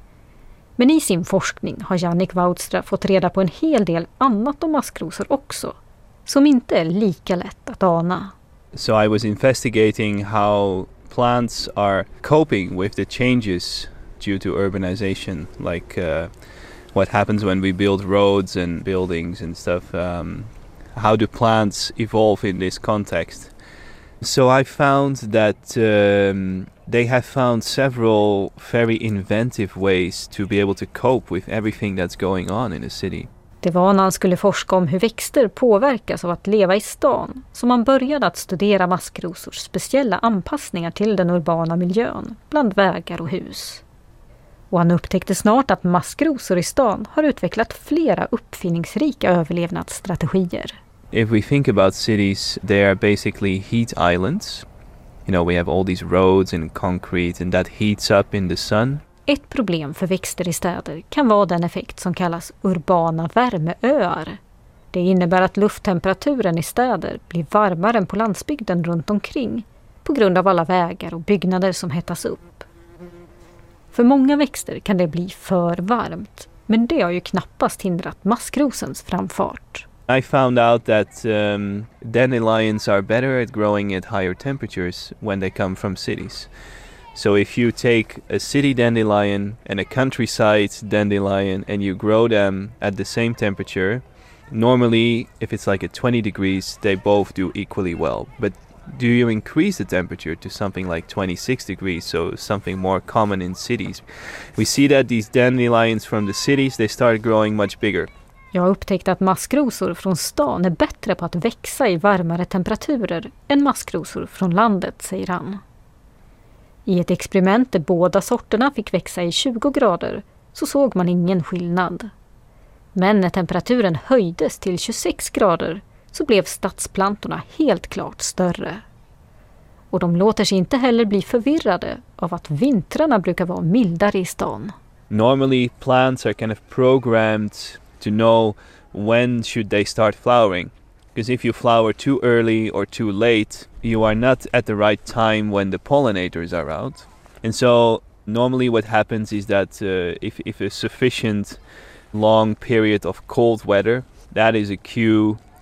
Speaker 24: Men i sin forskning har Jannik Woudstra fått reda på en hel del annat om maskrosor också, som inte är lika lätt att ana.
Speaker 25: So I was investigating how plants are coping with the changes due to urbanization, like uh, what happens when we build roads and buildings and stuff. Um, how do plants evolve in this context? So I found that um, they have found several very inventive ways to be able to cope with everything that's going on in a city.
Speaker 24: Det var när han skulle forska om hur växter påverkas av att leva i stan som han började att studera maskrosors speciella anpassningar till den urbana miljön, bland vägar och hus. Och han upptäckte snart att maskrosor i stan har utvecklat flera uppfinningsrika överlevnadsstrategier.
Speaker 25: If we think about cities, they are basically heat islands. You know, we have all these roads and concrete and that heats up in the sun.
Speaker 24: Ett problem för växter i städer kan vara den effekt som kallas urbana värmeöar. Det innebär att lufttemperaturen i städer blir varmare än på landsbygden runt omkring på grund av alla vägar och byggnader som hettas upp. För många växter kan det bli för varmt, men det har ju knappast hindrat maskrosens framfart.
Speaker 25: I found out that um, dandelions are better at growing at higher temperatures when they come from cities. So if you take a city dandelion and a countryside dandelion and you grow them at the same temperature, normally if it's like at twenty degrees, they both do equally well. But do you increase the temperature to something like twenty-six degrees, so something more common in cities? We see that these dandelions from the cities, they start growing much bigger.
Speaker 24: Jag har upptäckt att maskrosor från stan är bättre på att växa i varmare temperaturer än maskrosor från landet, säger han. I ett experiment där båda sorterna fick växa i tjugo grader så såg man ingen skillnad. Men när temperaturen höjdes till tjugosex grader så blev stadsplantorna helt klart större. Och de låter sig inte heller bli förvirrade av att vintrarna brukar vara mildare i stan.
Speaker 25: Normally plants are kind of programmed to know when should they start flowering. Because if you flower too early or too late, you are not at the right time when the pollinators are out. And so normally what happens is that uh, if, if a sufficient long period of cold weather, that is a cue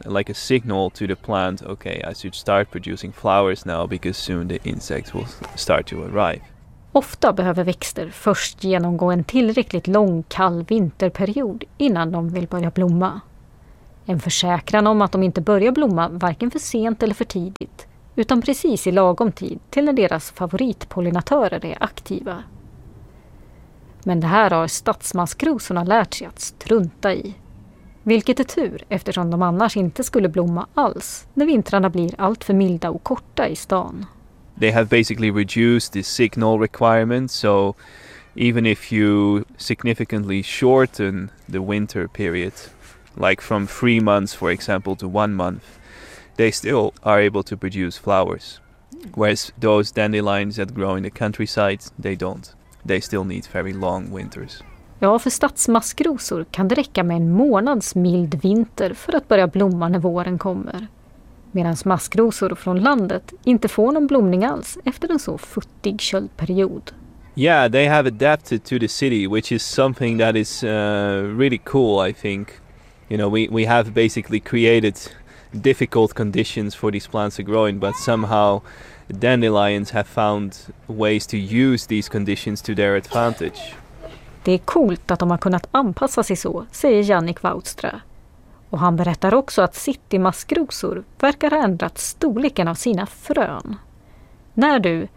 Speaker 25: like a signal to the plant, okay, I should start producing flowers now because soon the insects will start to arrive.
Speaker 24: Ofta behöver växter först genomgå en tillräckligt lång kall vinterperiod innan de vill börja blomma. En försäkran om att de inte börjar blomma varken för sent eller för tidigt, utan precis i lagom tid till när deras favoritpollinatörer är aktiva. Men det här har stadsmaskrosorna lärt sig att strunta i. Vilket är tur eftersom de annars inte skulle blomma alls när vintrarna blir allt för milda och korta i stan.
Speaker 25: They have basically reduced the signal requirement, so even if you significantly shorten the winter period, like from three months for example to one month, they still are able to produce flowers. Whereas those dandelions that grow in the countryside, they don't. They still need very long winters.
Speaker 24: Ja, för stadsmaskrosor kan det räcka med en månads mild vinter för att börja blomma när våren kommer. Medan maskrosor från landet inte får någon blomning alls efter en så futtig köldperiod.
Speaker 25: Yeah, they have adapted to the city, which is something that is uh, really cool, I think. You know, we, we have basically created difficult conditions for these plants to grow in, but somehow dandelions have found ways to use these conditions to their advantage.
Speaker 24: Det är coolt att de har kunnat anpassa sig så, säger Jannik Woudstra. Och han berättar också att citymaskrosor verkar ha ändrat storleken av sina frön. När du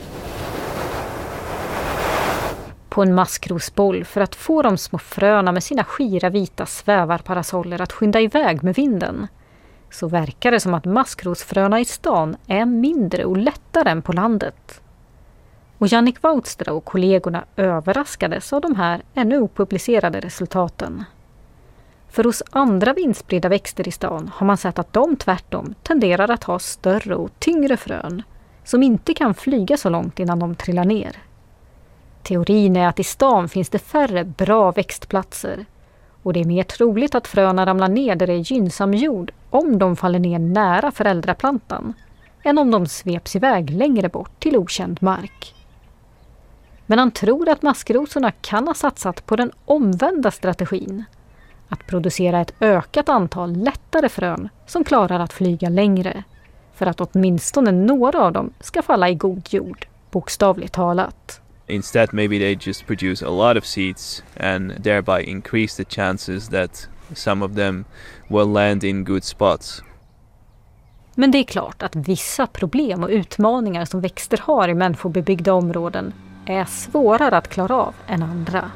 Speaker 24: på en maskrosboll för att få de små fröna med sina skira vita svävarparasoller att skynda iväg med vinden, så verkar det som att maskrosfröna i stan är mindre och lättare än på landet. Och Jannik Woudstra och kollegorna överraskades av de här ännu opublicerade resultaten. För hos andra vindspridda växter i stan har man sett att de tvärtom tenderar att ha större och tyngre frön som inte kan flyga så långt innan de trillar ner. Teorin är att i stan finns det färre bra växtplatser och det är mer troligt att fröna ramlar ner där det är gynnsam jord om de faller ner nära föräldraplantan än om de sveps iväg längre bort till okänd mark. Men han tror att maskrosorna kan ha satsat på den omvända strategin. Att producera ett ökat antal lättare frön som klarar att flyga längre. För att åtminstone några av dem ska falla i god jord, bokstavligt talat.
Speaker 25: Instead, maybe they just produce a lot of seeds and thereby increase the chances that some of them will land in good spots.
Speaker 24: Men det är klart att vissa problem och utmaningar som växter har i människobebyggda områden är svårare att klara av än andra.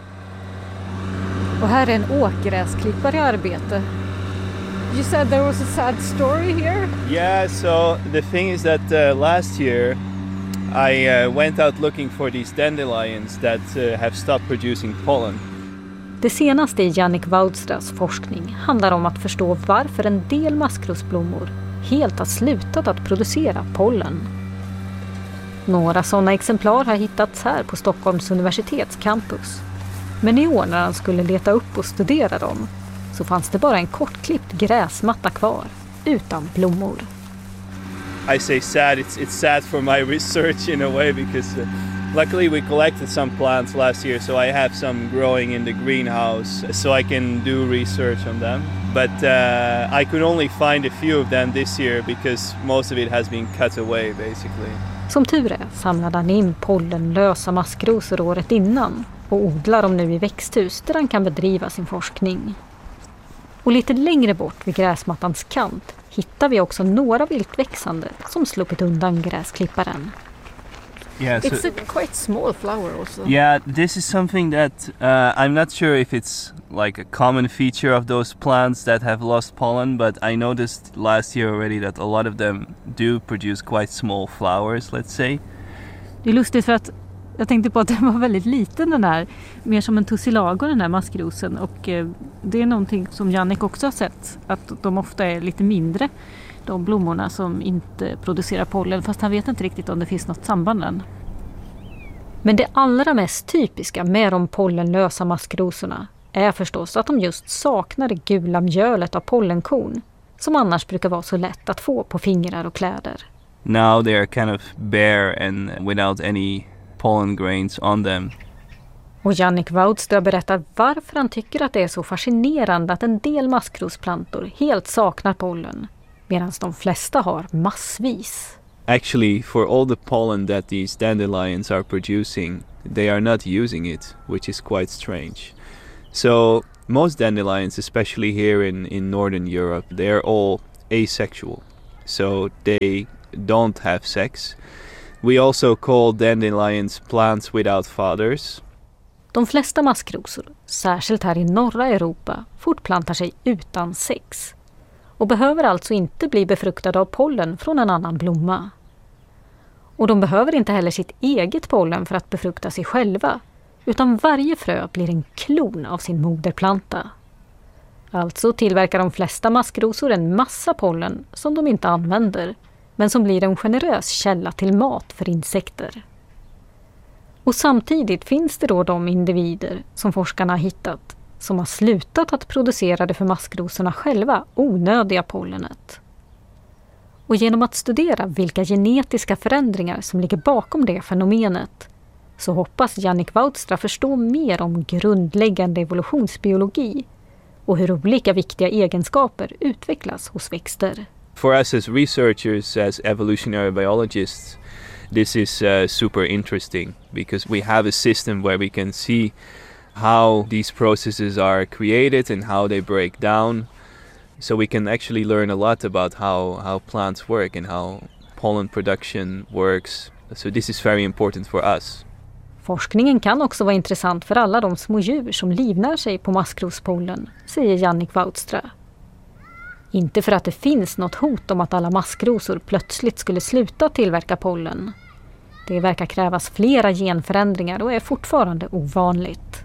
Speaker 24: Och här är en åkgräsklippare i arbete. You said there was a sad story here?
Speaker 25: Yeah, so the thing is that uh, last year I uh, went out looking for these dandelions that uh, have stopped producing pollen.
Speaker 24: Det senaste i Jannik Woudstras forskning handlar om att förstå varför en del maskrosblommor helt har slutat att producera pollen. Några sådana exemplar har hittats här på Stockholms universitets campus. Men i år när han skulle leta upp och studera dem så fanns det bara en kortklippt gräsmatta kvar utan blommor.
Speaker 25: I say sad, it's, it's sad for my research in a way because uh, luckily we collected some plants last year, so I have some growing in the greenhouse so I can do research on them. But uh, I could only find a few of them this year because most of it has been cut away basically.
Speaker 24: Som tur är samlade han in pollenlösa maskrosor året innan och odlar dem nu i växthus där han kan bedriva sin forskning. Och lite längre bort vid gräsmattans kant hittar vi också några viltväxande som sluppit undan gräsklipparen.
Speaker 25: Yeah, so
Speaker 24: it's a quite small flower also.
Speaker 25: Yeah, this is something that uh, I'm not sure if it's like a common feature of those plants that have lost pollen, but I noticed last year already that a lot of them do produce quite small flowers, let's say.
Speaker 1: Det är lustigt för att jag tänkte på att den var väldigt liten den här, mer som en tussilago den här maskrosen, och eh, det är någonting som Jannik också har sett, att de ofta är lite mindre, de blommorna som inte producerar pollen, fast han vet inte riktigt om det finns något samband än. Men det allra mest typiska med de pollenlösa maskrosorna är förstås att de just saknar det gula mjölet av pollenkorn som annars brukar vara så lätt att få på fingrar och kläder.
Speaker 25: Now they are kind of bare and without any pollen grains on them.
Speaker 24: Och Jannik Woudstra berättar varför han tycker att det är så fascinerande att en del maskrosplantor helt saknar pollen, medan de flesta har massvis.
Speaker 25: Actually, for all the pollen that these dandelions are producing, they are not using it, which is quite strange. So most dandelions, especially here in, in Northern Europe, they are all asexual. So they don't have sex. We also call dandelions plants without fathers.
Speaker 24: De flesta maskrosor, särskilt här i norra Europa, fortplantar sig utan sex och behöver alltså inte bli befruktade av pollen från en annan blomma. Och de behöver inte heller sitt eget pollen för att befrukta sig själva, utan varje frö blir en klon av sin moderplanta. Alltså tillverkar de flesta maskrosor en massa pollen som de inte använder, men som blir en generös källa till mat för insekter. Och samtidigt finns det då de individer som forskarna har hittat som har slutat att producera det för maskrosorna själva onödiga pollenet. Och genom att studera vilka genetiska förändringar som ligger bakom det fenomenet så hoppas Jannik Woudstra förstå mer om grundläggande evolutionsbiologi och hur olika viktiga egenskaper utvecklas hos växter.
Speaker 25: For us as researchers, as evolutionary biologists, this is uh, super interesting because we have a system where we can see how these processes are created and how they break down. So we can actually learn a lot about how, how plants work and how pollen production works. So this is very important for us.
Speaker 24: Forskningen kan också vara intressant för alla de små djur som livnär sig på maskrospollen, säger Jannik Woudstra. Inte för att det finns något hot om att alla maskrosor plötsligt skulle sluta tillverka pollen. Det verkar krävas flera genförändringar och är fortfarande ovanligt.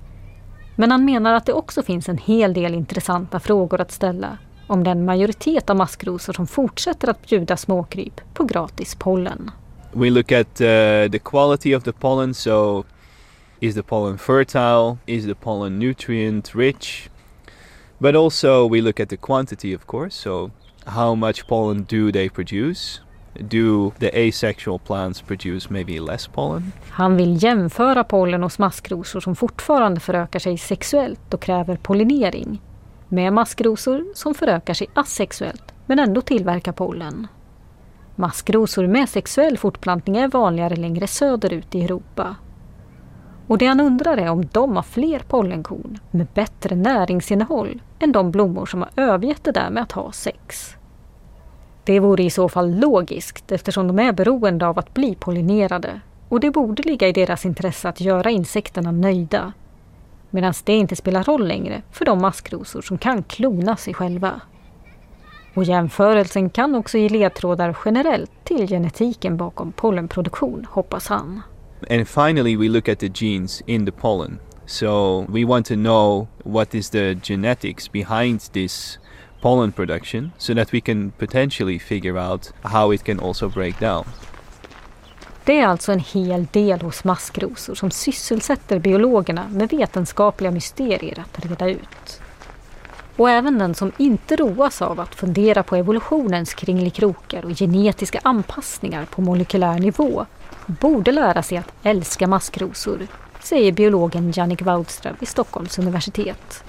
Speaker 24: Men han menar att det också finns en hel del intressanta frågor att ställa om den majoritet av maskrosor som fortsätter att bjuda småkryp på gratis pollen.
Speaker 25: We look at uh, the quality of the pollen, so is the pollen fertile, is the pollen nutrient rich? But also we look at the quantity, of course, so how much pollen do they produce? Do the asexual plants produce maybe less pollen?
Speaker 24: Han vill jämföra pollen hos maskrosor som fortfarande förökar sig sexuellt och kräver pollinering med maskrosor som förökar sig asexuellt men ändå tillverkar pollen. Maskrosor med sexuell fortplantning är vanligare längre söderut i Europa. Och det han undrar är om de har fler pollenkorn med bättre näringsinnehåll än de blommor som har övergett det där med att ha sex. Det vore i så fall logiskt eftersom de är beroende av att bli pollinerade och det borde ligga i deras intresse att göra insekterna nöjda. Medan det inte spelar roll längre för de maskrosor som kan klona sig själva. Och jämförelsen kan också ge ledtrådar generellt till genetiken bakom pollenproduktion, hoppas han.
Speaker 25: And finally we look at the genes in the pollen. So we want to know what is the genetics behind this pollen production so that we can potentially figure out how it can also break down.
Speaker 24: Det är alltså en hel del hos maskrosor som sysselsätter biologerna med vetenskapliga mysterier att reda ut. Och även den som inte roas av att fundera på evolutionens kringelikrokar och genetiska anpassningar på molekylär nivå borde lära sig att älska maskrosor, säger biologen Jannik Woudstra vid Stockholms universitet.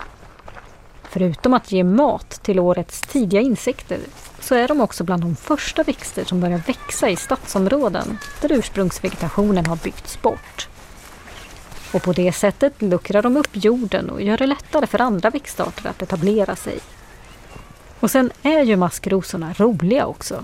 Speaker 24: Förutom att ge mat till årets tidiga insekter så är de också bland de första växter som börjar växa i stadsområden där ursprungsvegetationen har byggts bort. Och på det sättet luckrar de upp jorden och gör det lättare för andra växtarter att etablera sig. Och sen är ju maskrosorna roliga också.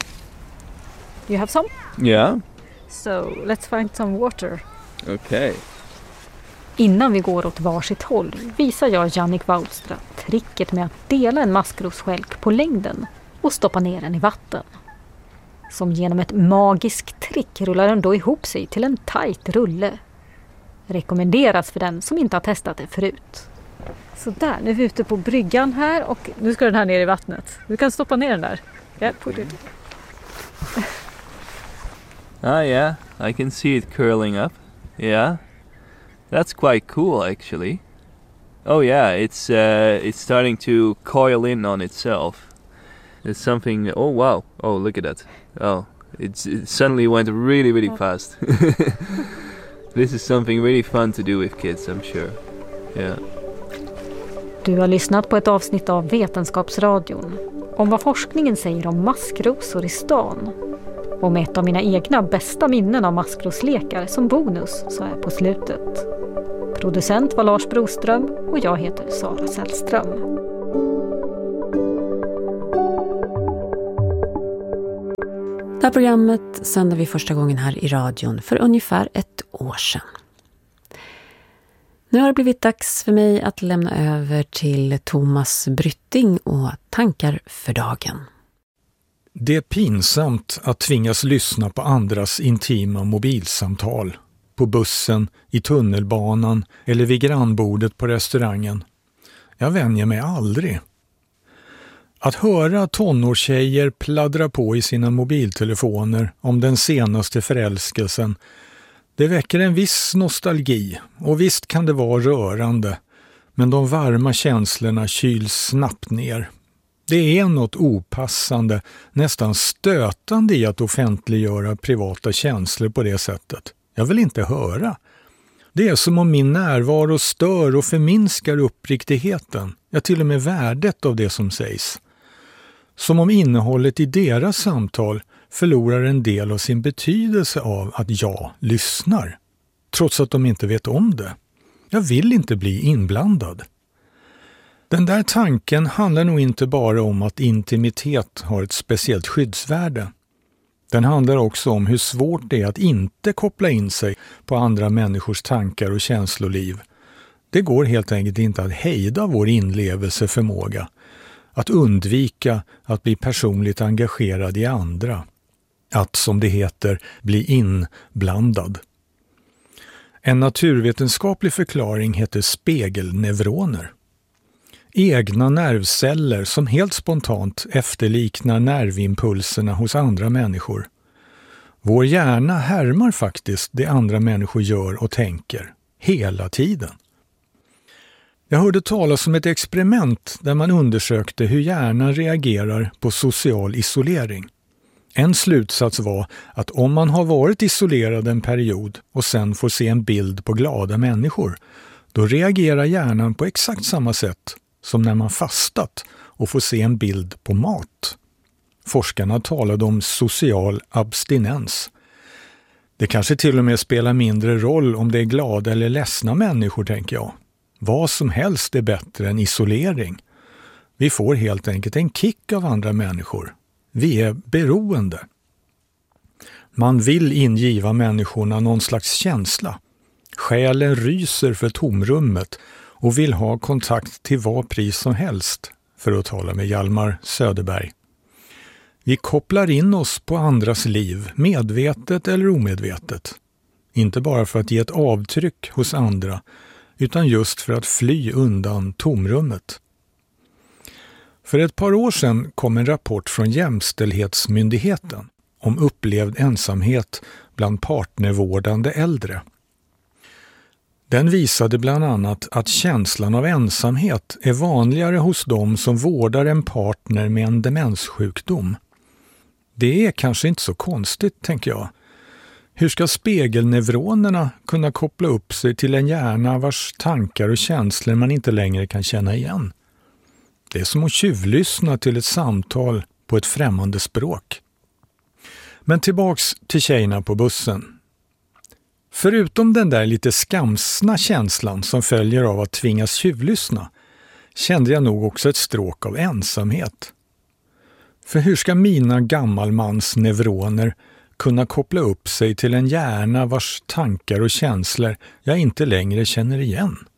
Speaker 24: You have some?
Speaker 25: Yeah.
Speaker 24: So let's find some water.
Speaker 25: Okay.
Speaker 24: Innan vi går åt varsitt håll visar jag Jannik Woudstra tricket med att dela en maskrosskälk på längden och stoppa ner den i vatten. Som genom ett magiskt trick rullar den då ihop sig till en tajt rulle. Rekommenderas för den som inte har testat det förut. Så där, nu är vi ute på bryggan här och nu ska den här ner i vattnet. Du kan stoppa ner den där. Yeah, put it.
Speaker 25: Ah yeah, I can see it curling up. Yeah. That's quite cool actually. Oh yeah, it's uh, it's starting to coil in on itself. It's something. Oh wow! Oh look at that! Oh, it's, it suddenly went really really fast. This is something really fun to do with kids, I'm sure. Yeah.
Speaker 24: Du har lyssnat på ett avsnitt av Vetenskapsradion om vad forskningen säger om maskrosor i stan. Och med ett av mina egna bästa minnen av maskroslekar som bonus så är på slutet. Producent var Lars Broström och jag heter Sara Sällström.
Speaker 7: Det här programmet sände vi första gången här i radion för ungefär ett år sedan. Nu har det blivit dags för mig att lämna över till Thomas Brytting och tankar för dagen.
Speaker 2: Det är pinsamt att tvingas lyssna på andras intima mobilsamtal. På bussen, i tunnelbanan eller vid grannbordet på restaurangen. Jag vänjer mig aldrig. Att höra tonårstjejer pladdra på i sina mobiltelefoner om den senaste förälskelsen, det väcker en viss nostalgi och visst kan det vara rörande, men de varma känslorna kyls snabbt ner. Det är något opassande, nästan stötande i att offentliggöra privata känslor på det sättet. Jag vill inte höra. Det är som om min närvaro stör och förminskar uppriktigheten, ja till och med värdet av det som sägs. Som om innehållet i deras samtal förlorar en del av sin betydelse av att jag lyssnar, trots att de inte vet om det. Jag vill inte bli inblandad. Den där tanken handlar nog inte bara om att intimitet har ett speciellt skyddsvärde. Den handlar också om hur svårt det är att inte koppla in sig på andra människors tankar och känsloliv. Det går helt enkelt inte att hejda vår inlevelseförmåga. Att undvika att bli personligt engagerad i andra. Att, som det heter, bli inblandad. En naturvetenskaplig förklaring heter spegelneuroner. Egna nervceller som helt spontant efterliknar nervimpulserna hos andra människor. Vår hjärna härmar faktiskt det andra människor gör och tänker, hela tiden. Jag hörde talas om ett experiment där man undersökte hur hjärnan reagerar på social isolering. En slutsats var att om man har varit isolerad en period och sen får se en bild på glada människor, då reagerar hjärnan på exakt samma sätt som när man fastat och får se en bild på mat. Forskarna talade om social abstinens. Det kanske till och med spelar mindre roll om det är glada eller ledsna människor, tänker jag. Vad som helst är bättre än isolering. Vi får helt enkelt en kick av andra människor. Vi är beroende. Man vill ingiva människorna någon slags känsla. Själen ryser för tomrummet och vill ha kontakt till vad pris som helst, för att tala med Hjalmar Söderberg. Vi kopplar in oss på andras liv, medvetet eller omedvetet. Inte bara för att ge ett avtryck hos andra, utan just för att fly undan tomrummet. För ett par år sedan kom en rapport från Jämställdhetsmyndigheten om upplevd ensamhet bland partnervårdande äldre. Den visade bland annat att känslan av ensamhet är vanligare hos dem som vårdar en partner med en demenssjukdom. Det är kanske inte så konstigt, tänker jag. Hur ska spegelneuronerna kunna koppla upp sig till en hjärna vars tankar och känslor man inte längre kan känna igen? Det är som att tjuvlyssna till ett samtal på ett främmande språk. Men tillbaks till tjejerna på bussen. Förutom den där lite skamsna känslan som följer av att tvingas tjuvlyssna, kände jag nog också ett stråk av ensamhet. För hur ska mina gammalmans neuroner kunna koppla upp sig till en hjärna vars tankar och känslor jag inte längre känner igen?